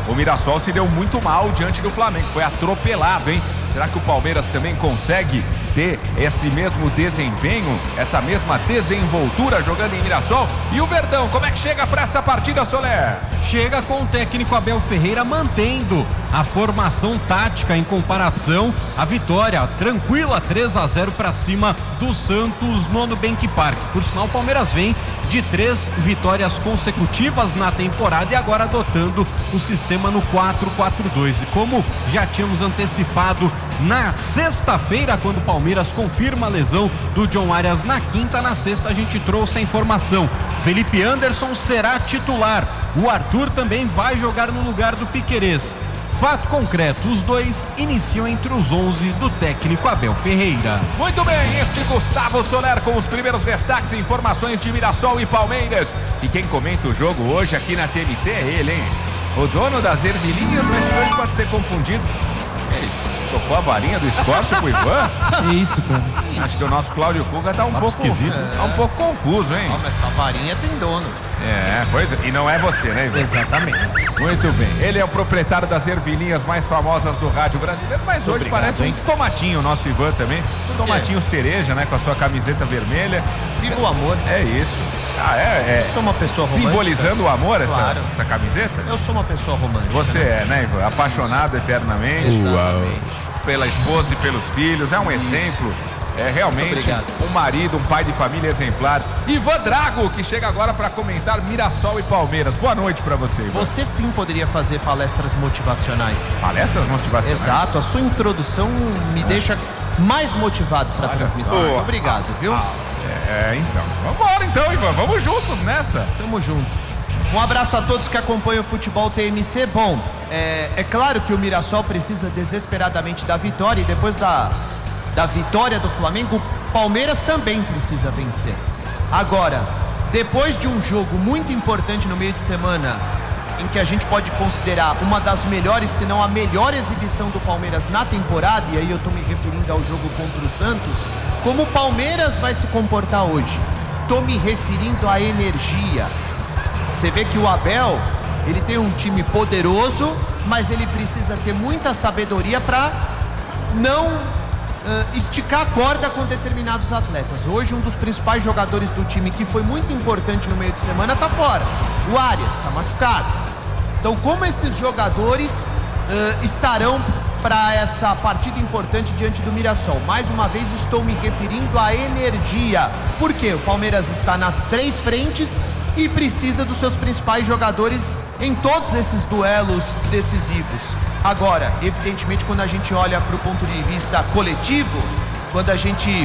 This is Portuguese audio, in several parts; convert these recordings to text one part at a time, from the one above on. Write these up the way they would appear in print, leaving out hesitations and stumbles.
o Mirassol se deu muito mal diante do Flamengo, foi atropelado, hein? Será que o Palmeiras também consegue ter esse mesmo desempenho, essa mesma desenvoltura jogando em Mirassol? E o Verdão, como é que chega para essa partida, Soler? Chega com o técnico Abel Ferreira mantendo a formação tática em comparação à vitória tranquila 3-0 para cima do Santos no Nubank Park. Por sinal, o Palmeiras vem de 3 vitórias consecutivas na temporada e agora adotando o sistema no 4-4-2. E como já tínhamos antecipado na sexta-feira, quando o Palmeiras confirma a lesão do John Arias na quinta, na sexta a gente trouxe a informação. Felipe Anderson será titular. O Arthur também vai jogar no lugar do Piquerez. Fato concreto, os dois iniciam entre os 11 do técnico Abel Ferreira. Muito bem, este Gustavo Soler com os primeiros destaques e informações de Mirassol e Palmeiras. E quem comenta o jogo hoje aqui na TMC é ele, hein? O dono das ervilhinhas, mas que hoje pode ser confundido. Tocou a varinha do Escórcio pro Ivan? É isso, cara. Acho que o nosso Cláudio Cuca tá um pouco esquisito. Tá um pouco confuso, hein? Mas essa varinha tem dono. Pois é. E não é você, né, Ivan? Exatamente. Muito bem. Ele é o proprietário das ervilhinhas mais famosas do rádio brasileiro, mas hoje parece um tomatinho, o nosso Ivan também. Tomatinho cereja, né? Com a sua camiseta vermelha. Viva o amor. É isso. Eu sou uma pessoa romântica. Simbolizando o amor, claro. essa camiseta? Eu sou uma pessoa romântica. Você é, né, Ivan? Apaixonado eternamente. Exatamente. Pela esposa e pelos filhos. É um exemplo. É realmente um marido, um pai de família exemplar. Ivan Drago, que chega agora para comentar Mirassol e Palmeiras. Boa noite para você, Ivan. Você sim poderia fazer palestras motivacionais. Palestras motivacionais? Exato. A sua introdução me deixa mais motivado para a transmissão. Obrigado, viu? Então. Vambora então, Ivan. Vamos juntos nessa. Tamo junto. Um abraço a todos que acompanham o Futebol TMC. Bom, é claro que o Mirassol precisa desesperadamente da vitória e depois da vitória do Flamengo, o Palmeiras também precisa vencer. Agora, depois de um jogo muito importante no meio de semana, em que a gente pode considerar uma das melhores, se não a melhor exibição do Palmeiras na temporada, e aí eu estou me referindo ao jogo contra o Santos, como o Palmeiras vai se comportar hoje? Estou me referindo à energia. Você vê que o Abel, ele tem um time poderoso, mas ele precisa ter muita sabedoria para não esticar a corda com determinados atletas. Hoje um dos principais jogadores do time, que foi muito importante no meio de semana, está fora. O Arias está machucado. Então, como esses jogadores estarão para essa partida importante diante do Mirassol? Mais uma vez estou me referindo à energia. Por quê? O Palmeiras está nas 3 frentes e precisa dos seus principais jogadores em todos esses duelos decisivos. Agora, evidentemente, quando a gente olha para o ponto de vista coletivo, quando a gente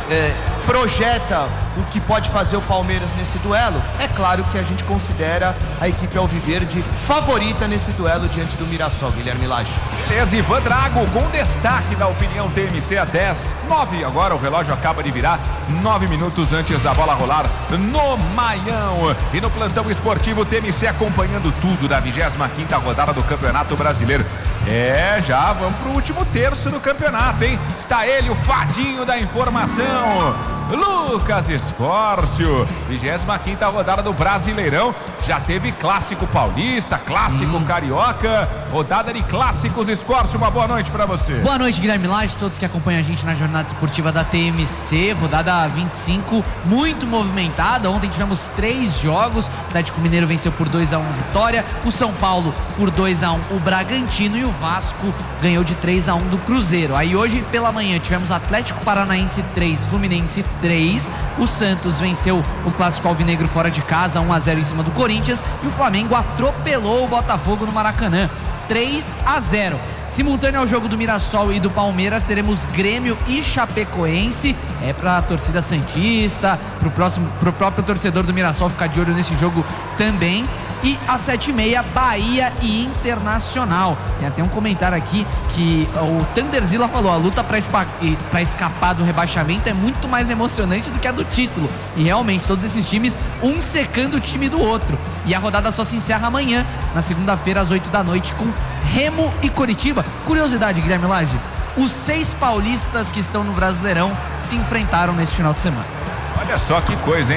projeta o que pode fazer o Palmeiras nesse duelo, é claro que a gente considera a equipe alviverde favorita nesse duelo diante do Mirassol, Guilherme Lage. Beleza, Ivan Drago, com destaque da opinião TMC a 10:09. Agora o relógio acaba de virar 9 minutos antes da bola rolar no Maião. E no plantão esportivo TMC acompanhando tudo da 25ª rodada do Campeonato Brasileiro. Já vamos pro último terço do campeonato, hein? Está ele, o fadinho da informação, Lucas Escórcio. 25ª rodada do Brasileirão. Já teve clássico paulista, clássico carioca, rodada de clássicos. Escórcio, uma boa noite pra você. Boa noite, Guilherme Lage, todos que acompanham a gente na jornada esportiva da TMC, rodada 25, muito movimentada. Ontem tivemos 3 jogos, o Atlético Mineiro venceu por 2-1 Vitória, o São Paulo por 2-1 o Bragantino e o Vasco ganhou de 3-1 do Cruzeiro. Aí hoje pela manhã tivemos Atlético Paranaense 3, Fluminense 3, o Santos venceu o clássico alvinegro fora de casa 1-0 em cima do Corinthians e o Flamengo atropelou o Botafogo no Maracanã 3-0. Simultâneo ao jogo do Mirassol e do Palmeiras, teremos Grêmio e Chapecoense. Pra torcida santista, pro próprio torcedor do Mirassol ficar de olho nesse jogo também. E às 7h30, Bahia e Internacional. Tem até um comentário aqui que o Tanderzilla falou: a luta para escapar do rebaixamento é muito mais emocionante do que a do título. E realmente, todos esses times, um secando o time do outro. E a rodada só se encerra amanhã, na segunda-feira, às 8 da noite, com Remo e Coritiba. Curiosidade, Guilherme Lage: os 6 paulistas que estão no Brasileirão se enfrentaram nesse final de semana. Olha só que coisa, hein?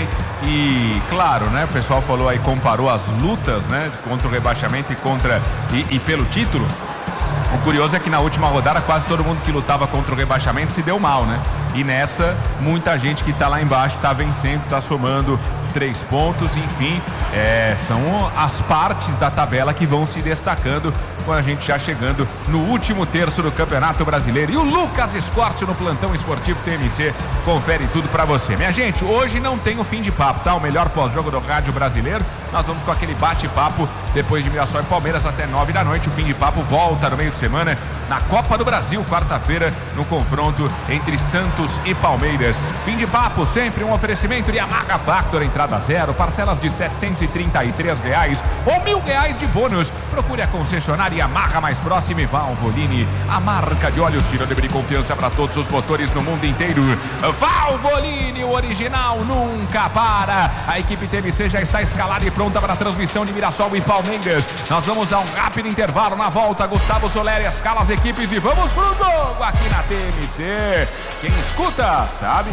E claro, né, o pessoal falou aí, comparou as lutas, né, contra o rebaixamento e pelo título. O curioso é que na última rodada quase todo mundo que lutava contra o rebaixamento se deu mal, né? E nessa, muita gente que tá lá embaixo tá vencendo, tá somando 3 pontos, enfim, são as partes da tabela que vão se destacando quando a gente já chegando no último terço do Campeonato Brasileiro. E o Lucas Escórcio no plantão esportivo TMC confere tudo pra você. Minha gente, hoje não tem o fim de papo, tá? O melhor pós-jogo do rádio brasileiro. Nós vamos com aquele bate-papo depois de Mirassol e Palmeiras até 9 da noite. O fim de papo volta no meio de semana na Copa do Brasil, quarta-feira, no confronto entre Santos e Palmeiras. Fim de papo, sempre um oferecimento de Yamaha Factor, entrada zero, parcelas de R$733 ou R$1.000 de bônus. Procure a concessionária Yamaha mais próxima e Valvoline, a marca de óleos sinônimo de confiança para todos os motores no mundo inteiro. Valvoline, o original nunca para. A equipe TMC já está escalada e pronta para a transmissão de Mirassol e Palmeiras. Nós vamos a um rápido intervalo. Na volta, Gustavo Soleri escala as equipes e vamos pro jogo aqui na TMC. Quem escuta, sabe.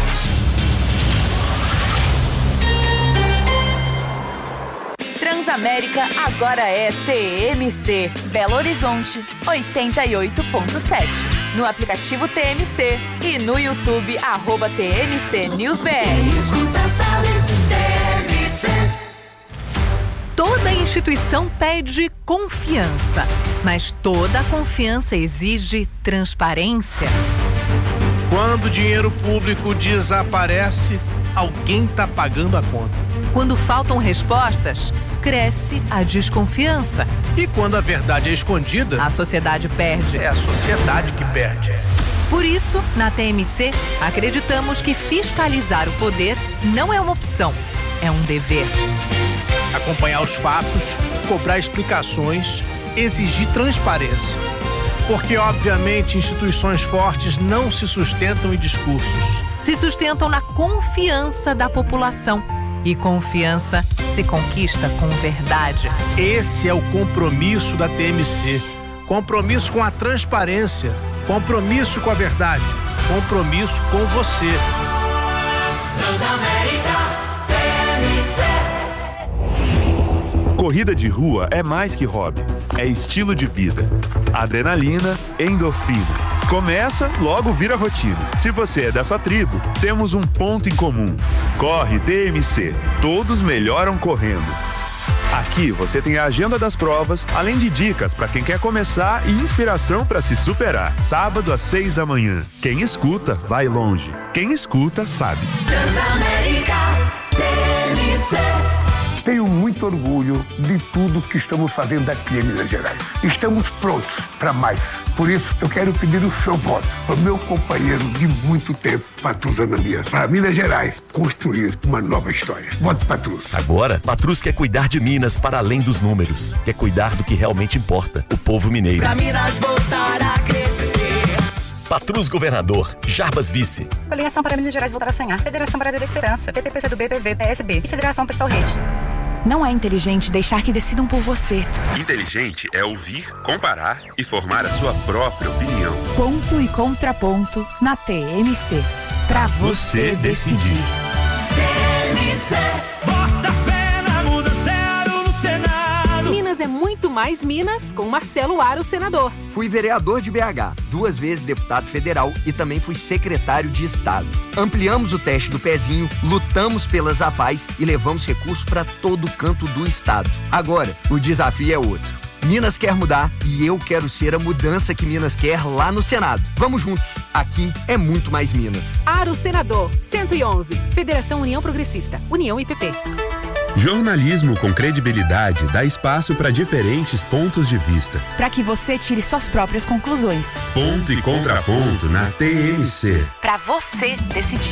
Transamérica agora é TMC. Belo Horizonte 88.7. No aplicativo TMC e no YouTube @TMC News BR. Escuta, sabe, TMC. Toda instituição pede confiança, mas toda confiança exige transparência. Quando o dinheiro público desaparece, alguém está pagando a conta. Quando faltam respostas, cresce a desconfiança. E quando a verdade é escondida, A sociedade perde. é a sociedade que perde. Por isso, na TMC, acreditamos que fiscalizar o poder não é uma opção, é um dever. Acompanhar os fatos, cobrar explicações, exigir transparência. Porque, obviamente, instituições fortes não se sustentam em discursos. Se sustentam na confiança da população. E confiança se conquista com verdade. Esse é o compromisso da TMC. Compromisso com a transparência. Compromisso com a verdade. Compromisso com você. Transamérica, TMC. Corrida de rua é mais que hobby, é estilo de vida. Adrenalina, endorfina. Começa, logo vira rotina. Se você é dessa tribo, temos um ponto em comum. Corre TMC. Todos melhoram correndo. Aqui você tem a agenda das provas, além de dicas para quem quer começar e inspiração para se superar. Sábado às 6 da manhã. Quem escuta, vai longe. Quem escuta, sabe. Transamérica, TMC. Tenho muito orgulho de tudo que estamos fazendo aqui em Minas Gerais. Estamos prontos para mais. Por isso, eu quero pedir o seu voto para o meu companheiro de muito tempo, Patrus Ananias, para Minas Gerais construir uma nova história. Vote Patrus. Agora, Patrus quer cuidar de Minas para além dos números. Quer cuidar do que realmente importa, o povo mineiro. Pra Minas voltar a crescer. Patrus Governador, Jarbas Vice. Coligação para Minas Gerais voltar a sonhar. Federação Brasil da Esperança, PTPCdoB, PV, PSB e Federação Pessoal Rede. Não é inteligente deixar que decidam por você. Inteligente é ouvir, comparar e formar a sua própria opinião. Ponto e contraponto na TMC. Pra você decidir. TMC. Bota fé na mudança no Senado. Minas é muito mais Minas com Marcelo Aro, senador. Fui vereador de BH, 2 vezes deputado federal e também fui secretário de Estado. Ampliamos o teste do pezinho, lutamos pelas APAES e levamos recursos para todo canto do estado. Agora, o desafio é outro. Minas quer mudar e eu quero ser a mudança que Minas quer lá no Senado. Vamos juntos. Aqui é muito mais Minas. Aro, senador. 111. Federação União Progressista. União IPP. Jornalismo com credibilidade dá espaço para diferentes pontos de vista. Para que você tire suas próprias conclusões. Ponto e contraponto na TMC. Para você decidir.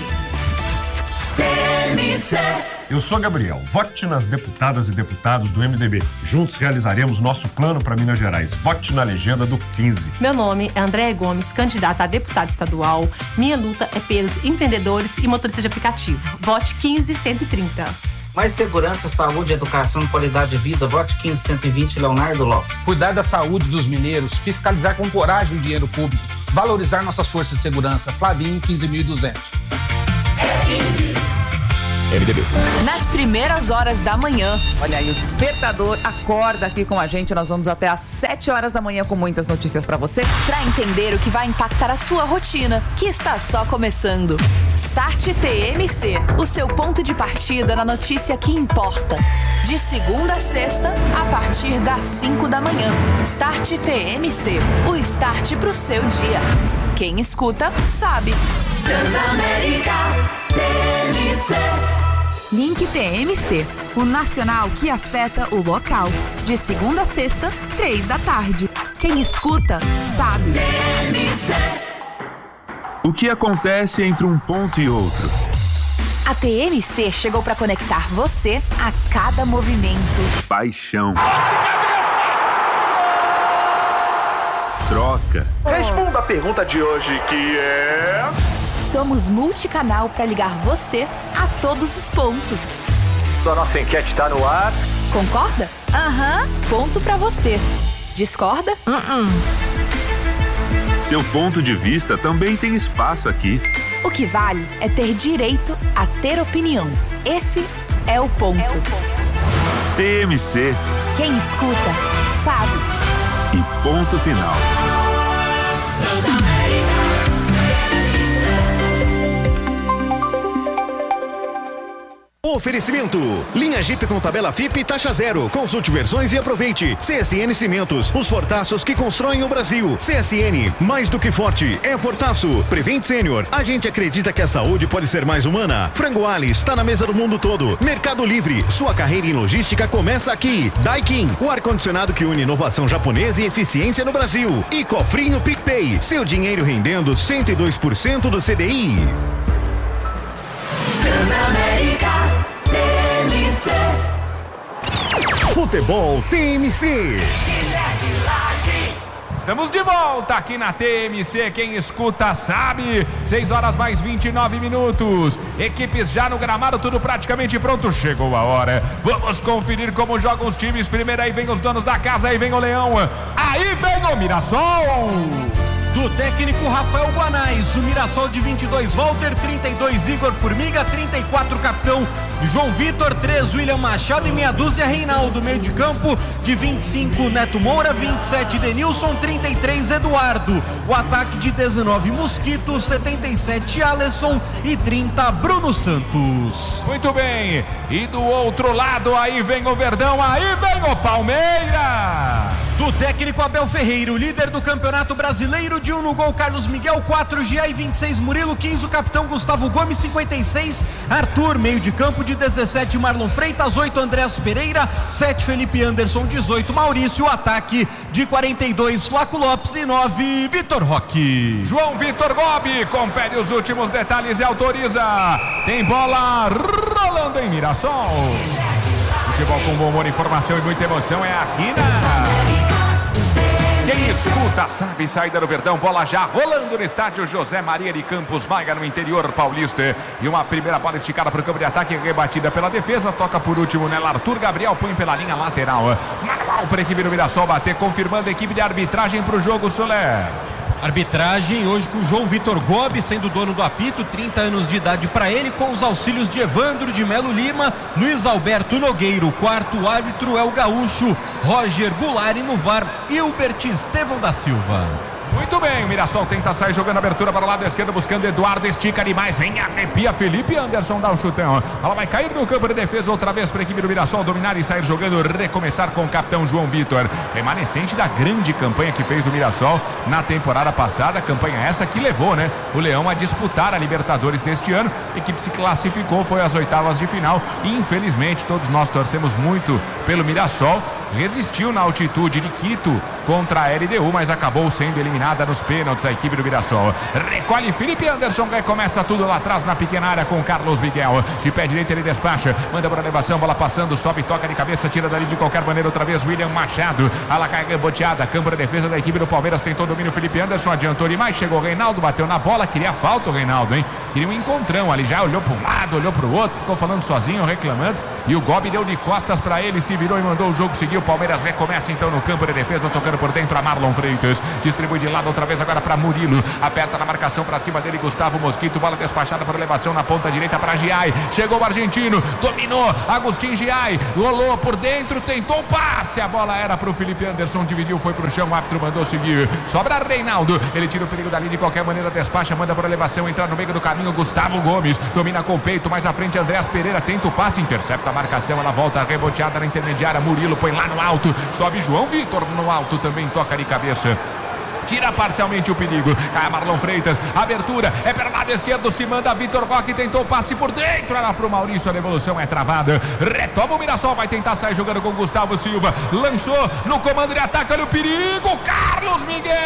TMC. Eu sou Gabriel, vote nas deputadas e deputados do MDB. Juntos realizaremos nosso plano para Minas Gerais. Vote na legenda do 15. Meu nome é Andréa Gomes, candidata a deputada estadual. Minha luta é pelos empreendedores e motoristas de aplicativo. Vote 15130. Mais segurança, saúde, educação e qualidade de vida. Vote 15120, Leonardo Lopes. Cuidar da saúde dos mineiros, fiscalizar com coragem o dinheiro público, valorizar nossas forças de segurança. Flavinho, 15.200. MDB. Nas primeiras horas da manhã. Olha aí, o Despertador acorda aqui com a gente. Nós vamos até às 7 horas da manhã com muitas notícias pra você. Pra entender o que vai impactar a sua rotina, que está só começando. Start TMC, o seu ponto de partida na notícia que importa. De segunda a sexta, a partir das 5 da manhã. Start TMC, o start pro seu dia. Quem escuta, sabe. Transamérica TMC. Link TMC, o nacional que afeta o local. De segunda a sexta, 3 da tarde. Quem escuta, sabe. TMC. O que acontece entre um ponto e outro? A TMC chegou para conectar você a cada movimento. Paixão. Troca. Responda a pergunta de hoje, que é... Somos multicanal para ligar você a todos os pontos. A nossa enquete está no ar. Concorda? Aham, ponto para você. Discorda? Seu ponto de vista também tem espaço aqui. O que vale é ter direito a ter opinião. Esse é o ponto. TMC. Quem escuta, sabe. E ponto final. Oferecimento. Linha Jeep com tabela FIP e taxa zero. Consulte versões e aproveite. CSN Cimentos, os fortaços que constroem o Brasil. CSN, mais do que forte, é fortaço. Prevent Sênior, a gente acredita que a saúde pode ser mais humana. Frango Ali está na mesa do mundo todo. Mercado Livre, sua carreira em logística começa aqui. Daikin, o ar-condicionado que une inovação japonesa e eficiência no Brasil. E Cofrinho PicPay, seu dinheiro rendendo 102% do CDI. Transamérica TMC. Futebol TMC. Estamos de volta aqui na TMC, quem escuta sabe. 6 horas mais 29 minutos. Equipes já no gramado, tudo praticamente pronto. Chegou a hora. Vamos conferir como jogam os times. Primeiro aí vem os donos da casa, aí vem o Leão. Aí vem o Mirassol. Do técnico Rafael Guanais, o Mirassol de 22, Walter, 32, Igor Formiga, 34, capitão João Vitor, 3, William Machado e meia dúzia, Reinaldo. Meio de campo de 25, Neto Moura, 27, Denilson, 33, Eduardo. O ataque de 19, Mosquito, 77, Alisson e 30, Bruno Santos. Muito bem, e do outro lado aí vem o Verdão, aí vem o Palmeiras. Do técnico Abel Ferreira, o líder do Campeonato Brasileiro, de 1 no gol, Carlos Miguel, 4, Gia e 26, Murilo, 15, o capitão Gustavo Gomes, 56, Arthur. Meio de campo de 17, Marlon Freitas, 8, Andrés Pereira, 7, Felipe Anderson, 18, Maurício. O ataque de 42, Flaco Lopes e 9, Vitor Roque. João Vitor Gobi confere os últimos detalhes e autoriza. Tem bola rolando em Mirassol. Futebol com bom humor, informação e muita emoção é aqui na... Quem escuta sabe, saída do Verdão, bola já rolando no estádio José Maria de Campos Maia, no interior paulista. E uma primeira bola esticada para o campo de ataque, rebatida pela defesa, toca por último nela Arthur Gabriel, põe pela linha lateral. Manual para a equipe do Mirassol bater, confirmando a equipe de arbitragem para o jogo, Soler. Arbitragem hoje com o João Vitor Gobi sendo dono do apito, 30 anos de idade para ele, com os auxílios de Evandro de Melo Lima, Luiz Alberto Nogueiro. O quarto árbitro é o gaúcho Roger Goulart, e no VAR, Hilbert Estevão da Silva. Muito bem, o Mirassol tenta sair jogando abertura para o lado esquerdo, buscando Eduardo, estica demais, vem, arrepia Felipe Anderson, dá um chutão. Ela vai cair no campo de defesa outra vez para a equipe do Mirassol dominar e sair jogando, recomeçar com o capitão João Vitor, remanescente da grande campanha que fez o Mirassol na temporada passada, campanha essa que levou, né, o Leão a disputar a Libertadores deste ano. A equipe se classificou, foi às oitavas de final e infelizmente todos nós torcemos muito pelo Mirassol, resistiu na altitude de Quito contra a LDU, mas acabou sendo eliminada nos pênaltis a equipe do Mirassol. Recolhe Felipe Anderson, recomeça tudo lá atrás na pequena área com Carlos Miguel, de pé direito ele despacha, manda para a elevação, bola passando, sobe, toca de cabeça, tira dali de qualquer maneira outra vez William Machado, ela cai boteada, campo de defesa da equipe do Palmeiras, tentou domínio Felipe Anderson, adiantou demais, chegou o Reinaldo, bateu na bola, queria falta o Reinaldo, hein? Queria um encontrão ali, já olhou para um lado, olhou para o outro, ficou falando sozinho, reclamando, e o Gobi deu de costas para ele, se virou e mandou o jogo seguir. O Palmeiras recomeça então no campo de defesa, tocando jogando por dentro a Marlon Freitas. Distribui de lado outra vez agora para Murilo. Aperta na marcação para cima dele Gustavo Mosquito. Bola despachada por elevação na ponta direita para Giai. Chegou o argentino, dominou Agustin Giai. Rolou por dentro, tentou o passe. A bola era para o Felipe Anderson. Dividiu, foi para o chão. O árbitro mandou seguir. Sobra Reinaldo. Ele tira o perigo dali de qualquer maneira. Despacha, manda por elevação. Entrar no meio do caminho. Gustavo Gomes domina com o peito. Mais à frente, Andréas Pereira tenta o passe. Intercepta a marcação. Ela volta reboteada na intermediária. Murilo põe lá no alto. Sobe João Vitor no alto. Também toca de cabeça. Tira parcialmente o perigo. Cai Marlon Freitas. Abertura. É pelo lado esquerdo. Se manda Vitor Roque. Tentou o passe por dentro. Era pro Maurício. A devolução é travada. Retoma o Mirassol. Vai tentar sair jogando com Gustavo Silva. Lançou no comando de ataque. Olha o perigo. Carlos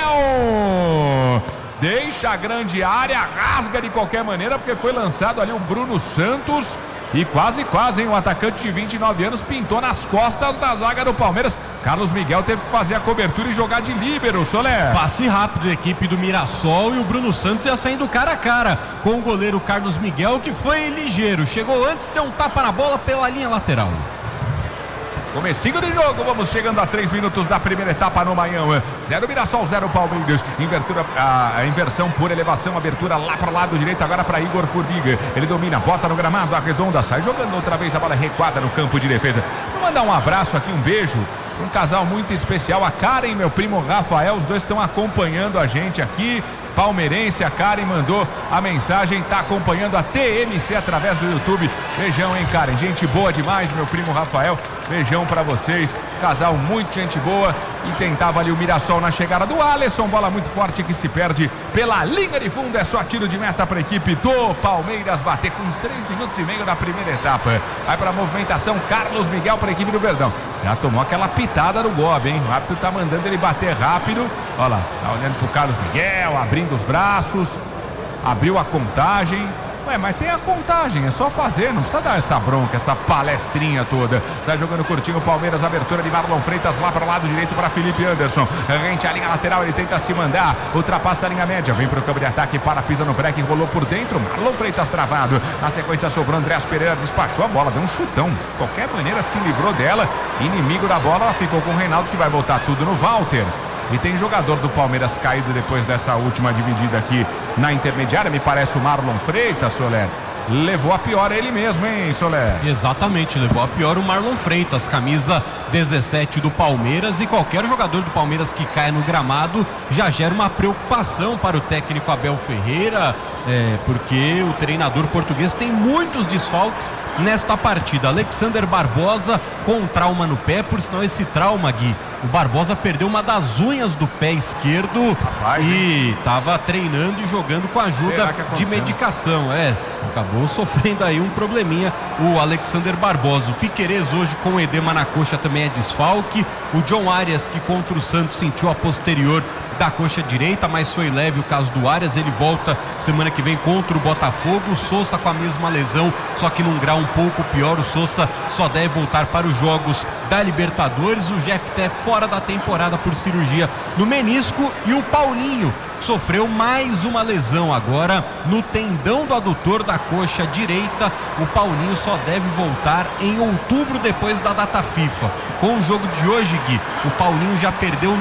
Miguel. Deixa a grande área. Rasga de qualquer maneira. Porque foi lançado ali o Bruno Santos. E quase, hein? O atacante de 29 anos pintou nas costas da zaga do Palmeiras. Carlos Miguel teve que fazer a cobertura e jogar de líbero, Soler. Passe rápido da equipe do Mirassol e o Bruno Santos ia saindo cara a cara com o goleiro Carlos Miguel, que foi ligeiro. Chegou antes, deu um tapa na bola pela linha lateral. Comecinho de jogo, vamos chegando a 3 minutos da primeira etapa no Maião. 0 Mirassol, 0 Palmeiras. A inversão por elevação, abertura lá para o lado direito, agora para Igor Formiga. Ele domina, bota no gramado, arredonda, sai jogando outra vez, a bola recuada no campo de defesa. Vou mandar um abraço aqui, um beijo. Um casal muito especial, a Karen e meu primo Rafael, os dois estão acompanhando a gente aqui. Palmeirense, a Karen mandou a mensagem, tá acompanhando a TMC através do YouTube. Beijão, hein, Karen? Gente boa demais, meu primo Rafael. Beijão pra vocês. Casal muito gente boa. E tentava ali o Mirassol na chegada do Alisson. Bola muito forte que se perde pela linha de fundo. É só tiro de meta pra equipe do Palmeiras bater com 3 minutos e meio da primeira etapa. Vai pra movimentação Carlos Miguel pra equipe do Verdão. Já tomou aquela pitada no Gob, hein? O árbitro tá mandando ele bater rápido. Olha lá, tá olhando pro Carlos Miguel, abrindo os braços. Abriu a contagem. Ué, mas tem a contagem, é só fazer, não precisa dar essa bronca, essa palestrinha toda. Sai jogando curtinho o Palmeiras, abertura de Marlon Freitas lá para o lado direito para Felipe Anderson. Rente a linha lateral, ele tenta se mandar, ultrapassa a linha média, vem para o campo de ataque, para, pisa no break, enrolou por dentro, Marlon Freitas travado. Na sequência sobrou Andréas Pereira, despachou a bola, deu um chutão. De qualquer maneira se livrou dela, inimigo da bola, ela ficou com o Reinaldo que vai voltar tudo no Walter. E tem jogador do Palmeiras caído depois dessa última dividida aqui na intermediária. Me parece o Marlon Freitas, Soler. Levou a pior ele mesmo, hein, Soler? Exatamente, levou a pior o Marlon Freitas, camisa 17 do Palmeiras. E qualquer jogador do Palmeiras que caia no gramado já gera uma preocupação para o técnico Abel Ferreira, porque o treinador português tem muitos desfalques nesta partida. Alexander Barbosa com trauma no pé, por sinal esse trauma, Gui, o Barbosa perdeu uma das unhas do pé esquerdo. Rapaz, e estava treinando e jogando com a ajuda de medicação. Acabou sofrendo aí um probleminha o Alexander Barbosa. O Piquerez hoje com edema na coxa também é desfalque. O John Arias, que contra o Santos sentiu a posterior da coxa direita, mas foi leve o caso do Arias. Ele volta semana que vem contra o Botafogo. O Sousa com a mesma lesão, só que num grau um pouco pior. O Sousa só deve voltar para os jogos da Libertadores. O Jefté fora da temporada por cirurgia no menisco. E o Paulinho sofreu mais uma lesão agora no tendão do adutor da coxa direita. O Paulinho só deve voltar em outubro, depois da data FIFA. Com o jogo de hoje, Gui, o Paulinho já perdeu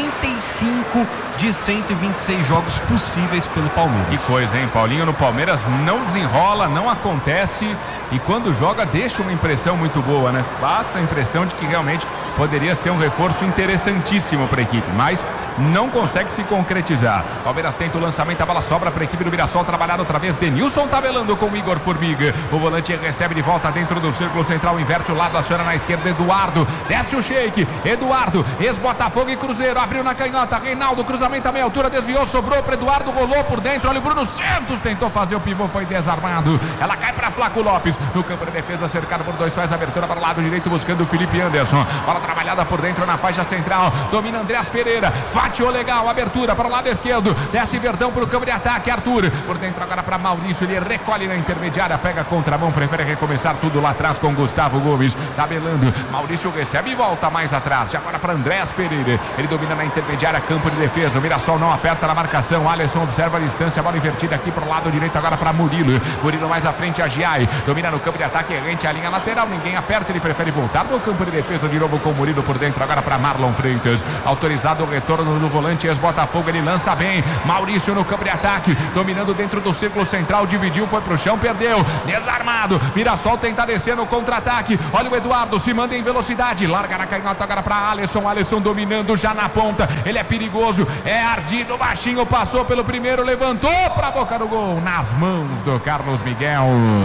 95 de 126 jogos possíveis pelo Palmeiras. Que coisa, hein? Paulinho no Palmeiras não desenrola, não acontece. E quando joga deixa uma impressão muito boa, né? Passa a impressão de que realmente poderia ser um reforço interessantíssimo para a equipe, mas não consegue se concretizar. Palmeiras tenta o lançamento, a bola sobra para a equipe do Mirassol, trabalhar outra vez, Denilson tabelando com o Igor Formiga. O volante recebe de volta dentro do círculo central, inverte o lado, aciona na esquerda, Eduardo, desce o shake, Eduardo, ex-Botafogo e Cruzeiro, abriu na canhota, Reinaldo, cruzamento a meia altura, desviou, sobrou para Eduardo, rolou por dentro, olha o Bruno Santos, tentou fazer o pivô, foi desarmado, ela cai para Flaco Lopes, no campo de defesa, cercado por dois, faz abertura para o lado direito, buscando o Felipe Anderson, bola trabalhada por dentro na faixa central, domina Andréas Pereira, fatiou legal, abertura para o lado esquerdo, desce Verdão para o campo de ataque, Arthur, por dentro agora para Maurício, ele recolhe na intermediária, pega a contramão, prefere recomeçar tudo lá atrás com Gustavo Gomes, tabelando, Maurício recebe e volta mais atrás, agora para Andréas Pereira, ele domina na intermediária, campo de defesa, o Mirassol não aperta na marcação, Alisson observa a distância, bola invertida aqui para o lado direito, agora para Murilo mais à frente, a Giai, domina no campo de ataque, errante a linha lateral, ninguém aperta, ele prefere voltar no campo de defesa de novo com Murilo por dentro, agora para Marlon Freitas. Autorizado o retorno do volante ex-Botafogo, ele lança bem. Maurício no campo de ataque, dominando dentro do círculo central, dividiu, foi pro chão, perdeu. Desarmado, Mirassol tenta descer no contra-ataque. Olha o Eduardo, se manda em velocidade, larga na canhota agora para Alisson. Alisson dominando já na ponta, ele é perigoso, é ardido, baixinho, passou pelo primeiro, levantou para a boca do gol, nas mãos do Carlos Miguel.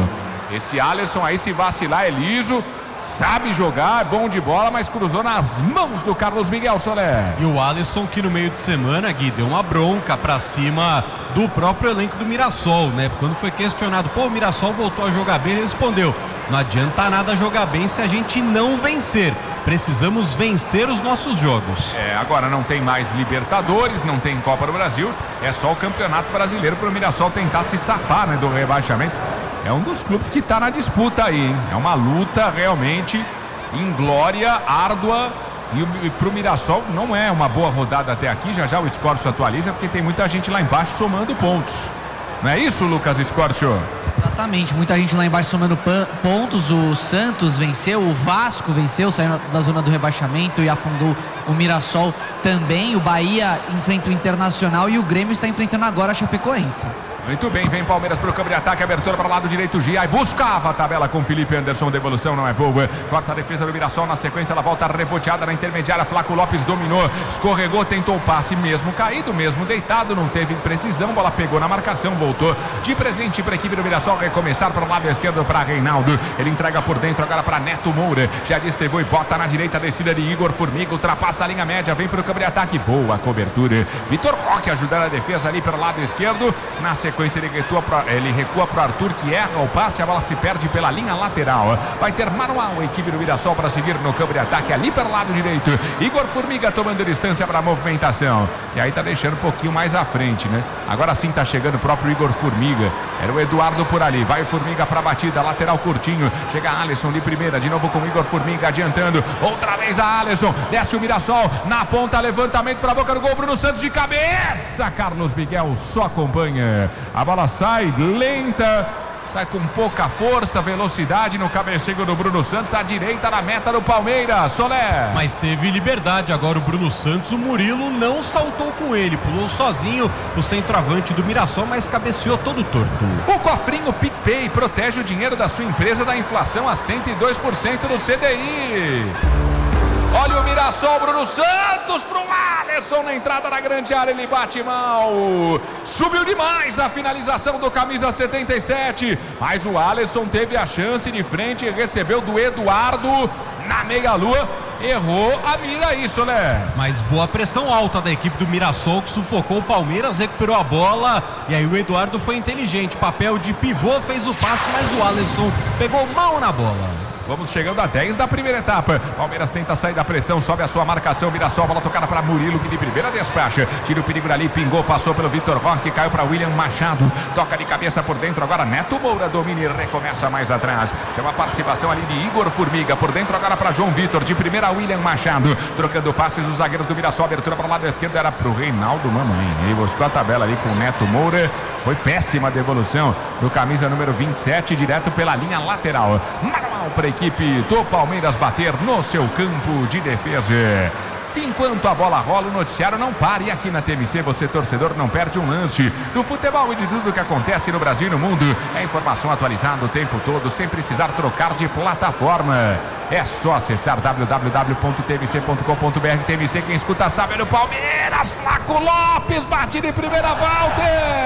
Esse Alisson aí, se vacilar, é liso, sabe jogar, é bom de bola, mas cruzou nas mãos do Carlos Miguel, Soler. E o Alisson, que no meio de semana, Gui, deu uma bronca pra cima do próprio elenco do Mirassol, né? Quando foi questionado, o Mirassol voltou a jogar bem, ele respondeu: não adianta nada jogar bem se a gente não vencer. Precisamos vencer os nossos jogos. Agora não tem mais Libertadores, não tem Copa do Brasil, é só o Campeonato Brasileiro para o Mirassol tentar se safar, né, do rebaixamento. É um dos clubes que está na disputa aí, hein? É uma luta realmente inglória, árdua. E para o Mirassol não é uma boa rodada até aqui. Já o Escórcio atualiza, porque tem muita gente lá embaixo somando pontos. Não é isso, Lucas Escórcio? Exatamente, muita gente lá embaixo somando pontos. O Santos venceu, o Vasco venceu, saiu da zona do rebaixamento e afundou o Mirassol também. O Bahia enfrenta o Internacional e o Grêmio está enfrentando agora a Chapecoense. Muito bem, vem Palmeiras para o campo de ataque, abertura para o lado direito, Giai buscava a tabela com Felipe Anderson, devolução não é boa, corta a defesa do Mirassol, na sequência ela volta reboteada na intermediária, Flaco Lopes dominou, escorregou, tentou o passe mesmo caído, mesmo deitado, não teve precisão, bola pegou na marcação, voltou de presente para a equipe do Mirassol, recomeçar para o lado esquerdo para Reinaldo, ele entrega por dentro agora para Neto Moura, já distribui e bota na direita, descida de Igor Formiga, ultrapassa a linha média, vem para o campo de ataque, boa cobertura, Vitor Roque ajudando a defesa ali pelo lado esquerdo, na sequência ele recua para o Arthur, que erra o passe, a bola se perde pela linha lateral, vai ter manual a equipe do Mirassol para seguir no campo de ataque ali pelo lado direito, Igor Formiga tomando distância para a movimentação, e aí tá deixando um pouquinho mais à frente, né? Agora sim tá chegando o próprio Igor Formiga, era o Eduardo por ali, vai o Formiga para a batida, lateral curtinho, chega a Alisson de primeira, de novo com o Igor Formiga adiantando, outra vez a Alisson, desce o Mirassol, na ponta, levantamento para a boca do gol, Bruno Santos de cabeça, Carlos Miguel só acompanha. A bola sai lenta, sai com pouca força, velocidade no cabeceio do Bruno Santos, à direita na meta do Palmeiras, Soler. Mas teve liberdade agora o Bruno Santos, o Murilo não saltou com ele, pulou sozinho o centroavante do Mirassol, mas cabeceou todo torto. O cofrinho PicPay protege o dinheiro da sua empresa da inflação a 102% do CDI. Olha o Mirassol, Bruno Santos pro Alisson na entrada da grande área, ele bate mal, subiu demais a finalização do camisa 77, mas o Alisson teve a chance de frente, recebeu do Eduardo na meia-lua, errou a mira aí, Soler. Mas boa pressão alta da equipe do Mirassol, que sufocou o Palmeiras, recuperou a bola, e aí o Eduardo foi inteligente, papel de pivô, fez o passe, mas o Alisson pegou mal na bola. Vamos chegando a 10 da primeira etapa. Palmeiras tenta sair da pressão, sobe a sua marcação. Mirassol, bola tocada para Murilo, que de primeira despacha. Tira o perigo dali, pingou, passou pelo Vitor Roque, caiu para William Machado. Toca de cabeça por dentro, agora Neto Moura domina e recomeça mais atrás. Chama a participação ali de Igor Formiga. Por dentro agora para João Vitor, de primeira William Machado. Trocando passes os zagueiros do Mirassol. Abertura para o lado esquerdo era para o Reinaldo Mamãe. Ele buscou a tabela ali com o Neto Moura. Foi péssima a devolução do camisa número 27, direto pela linha lateral. Manual para a equipe do Palmeiras bater no seu campo de defesa. Enquanto a bola rola, o noticiário não para. E aqui na TMC, você, torcedor, não perde um lance do futebol e de tudo que acontece no Brasil e no mundo. É informação atualizada o tempo todo, sem precisar trocar de plataforma. É só acessar www.tmc.com.br. TMC, quem escuta sabe, no Palmeiras. Flaco Lopes bate de primeira, Walter.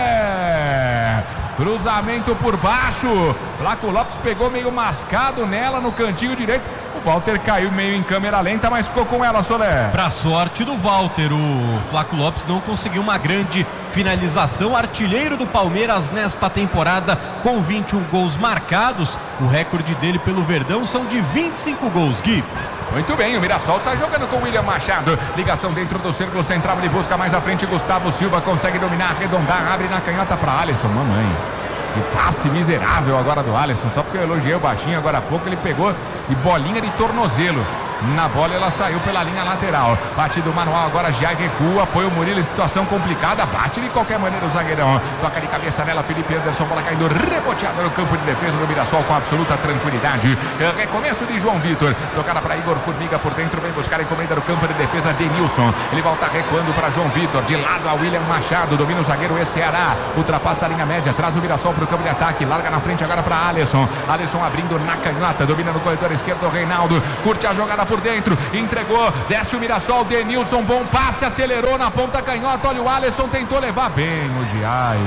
Cruzamento por baixo. Flaco Lopes pegou meio mascado nela no cantinho direito. O Walter caiu meio em câmera lenta, mas ficou com ela, Soler. Pra sorte do Walter, o Flaco Lopes não conseguiu uma grande finalização. Artilheiro do Palmeiras nesta temporada com 21 gols marcados. O recorde dele pelo Verdão são de 25 gols, Gui. Muito bem, o Mirassol sai jogando com o William Machado. Ligação dentro do círculo central, ele busca mais à frente. Gustavo Silva consegue dominar, arredondar, abre na canhota para Alisson. Mamãe, que passe miserável agora do Alisson. Só porque eu elogiei o baixinho agora há pouco, ele pegou de bolinha de tornozelo. na bola, ela saiu pela linha lateral. Batido manual, agora já recua, põe o Murilo em situação complicada, bate de qualquer maneira o zagueirão. Toca de cabeça nela, Felipe Anderson, bola caindo, reboteada no campo de defesa do Mirassol com absoluta tranquilidade. Recomeço de João Vitor, tocada para Igor Formiga por dentro, vem buscar a encomenda do campo de defesa, Denilson. Ele volta recuando para João Vitor, de lado a William Machado, domina o zagueiro Ceará, ultrapassa a linha média, traz o Mirassol para o campo de ataque, larga na frente agora para Alisson. Alisson abrindo na canhota, domina no corredor esquerdo, Reinaldo, curte a jogada por dentro, entregou, desce o Mirassol, Denilson, bom passe, acelerou na ponta canhota, olha o Alisson, tentou levar bem o Giai.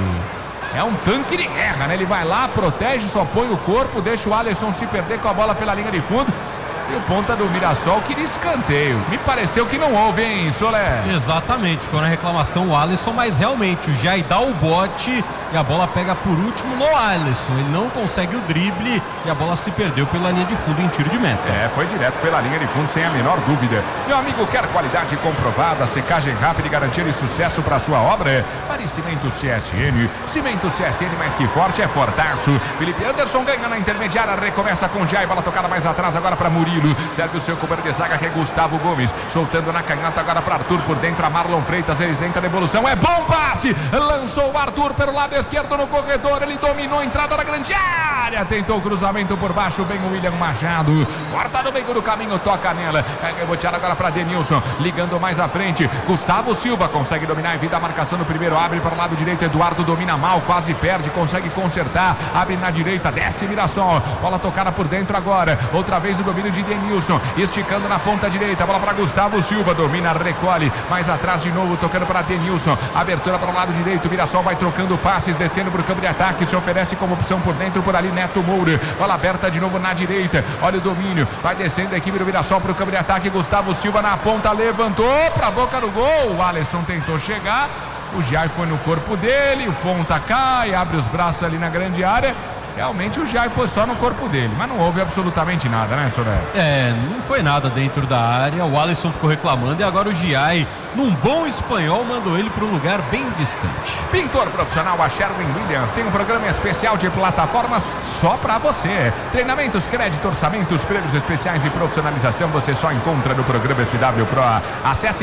É um tanque de guerra, né? Ele vai lá, protege, só põe o corpo, deixa o Alisson se perder com a bola pela linha de fundo. E o ponta do Mirassol queria escanteio. Me pareceu que não houve, hein, Solé? Exatamente, ficou na reclamação o Alisson, mas realmente o Jai dá o bote e a bola pega por último no Alisson. Ele não consegue o drible e a bola se perdeu pela linha de fundo em tiro de meta. Foi direto pela linha de fundo, sem a menor dúvida. Meu amigo, quer qualidade comprovada, secagem rápida e garantia de sucesso para sua obra? Fale Cimento CSN. Cimento CSN mais que forte é fortaço. Felipe Anderson ganha na intermediária, recomeça com o Jai, bola tocada mais atrás agora para Murilo. Serve o seu companheiro de zaga, que é Gustavo Gomes, soltando na canhota agora para Arthur, por dentro a Marlon Freitas, ele tenta a devolução, é bom passe, lançou o Arthur pelo lado esquerdo no corredor, ele dominou a entrada da grande área, tentou o cruzamento por baixo, bem o William Machado, corta no meio do caminho, toca nela, reboteada agora para Denilson, ligando mais à frente, Gustavo Silva consegue dominar, evita a marcação no primeiro, abre para o lado direito, Eduardo domina mal, quase perde, consegue consertar, abre na direita, desce Mirassol, bola tocada por dentro agora, outra vez o domínio de Denilson, esticando na ponta direita, bola para Gustavo Silva, domina, recolhe, mais atrás de novo, tocando para Denilson, abertura para o lado direito, Mirassol vai trocando passes, descendo para o campo de ataque, se oferece como opção por dentro, por ali Neto Moura, bola aberta de novo na direita, olha o domínio, vai descendo a equipe do Mirassol para o campo de ataque, Gustavo Silva na ponta, levantou para a boca do gol, o Alisson tentou chegar, o Jai foi no corpo dele, o ponta cai, abre os braços ali na grande área. Realmente o Jai foi só no corpo dele, mas não houve absolutamente nada, né, Soré? Não foi nada dentro da área, o Alisson ficou reclamando e agora o Giai, num bom espanhol, mandou ele para um lugar bem distante. Pintor profissional, a Sherwin Williams tem um programa especial de plataformas só para você. Treinamentos, crédito, orçamentos, prêmios especiais e profissionalização você só encontra no programa SW Pro. Acesse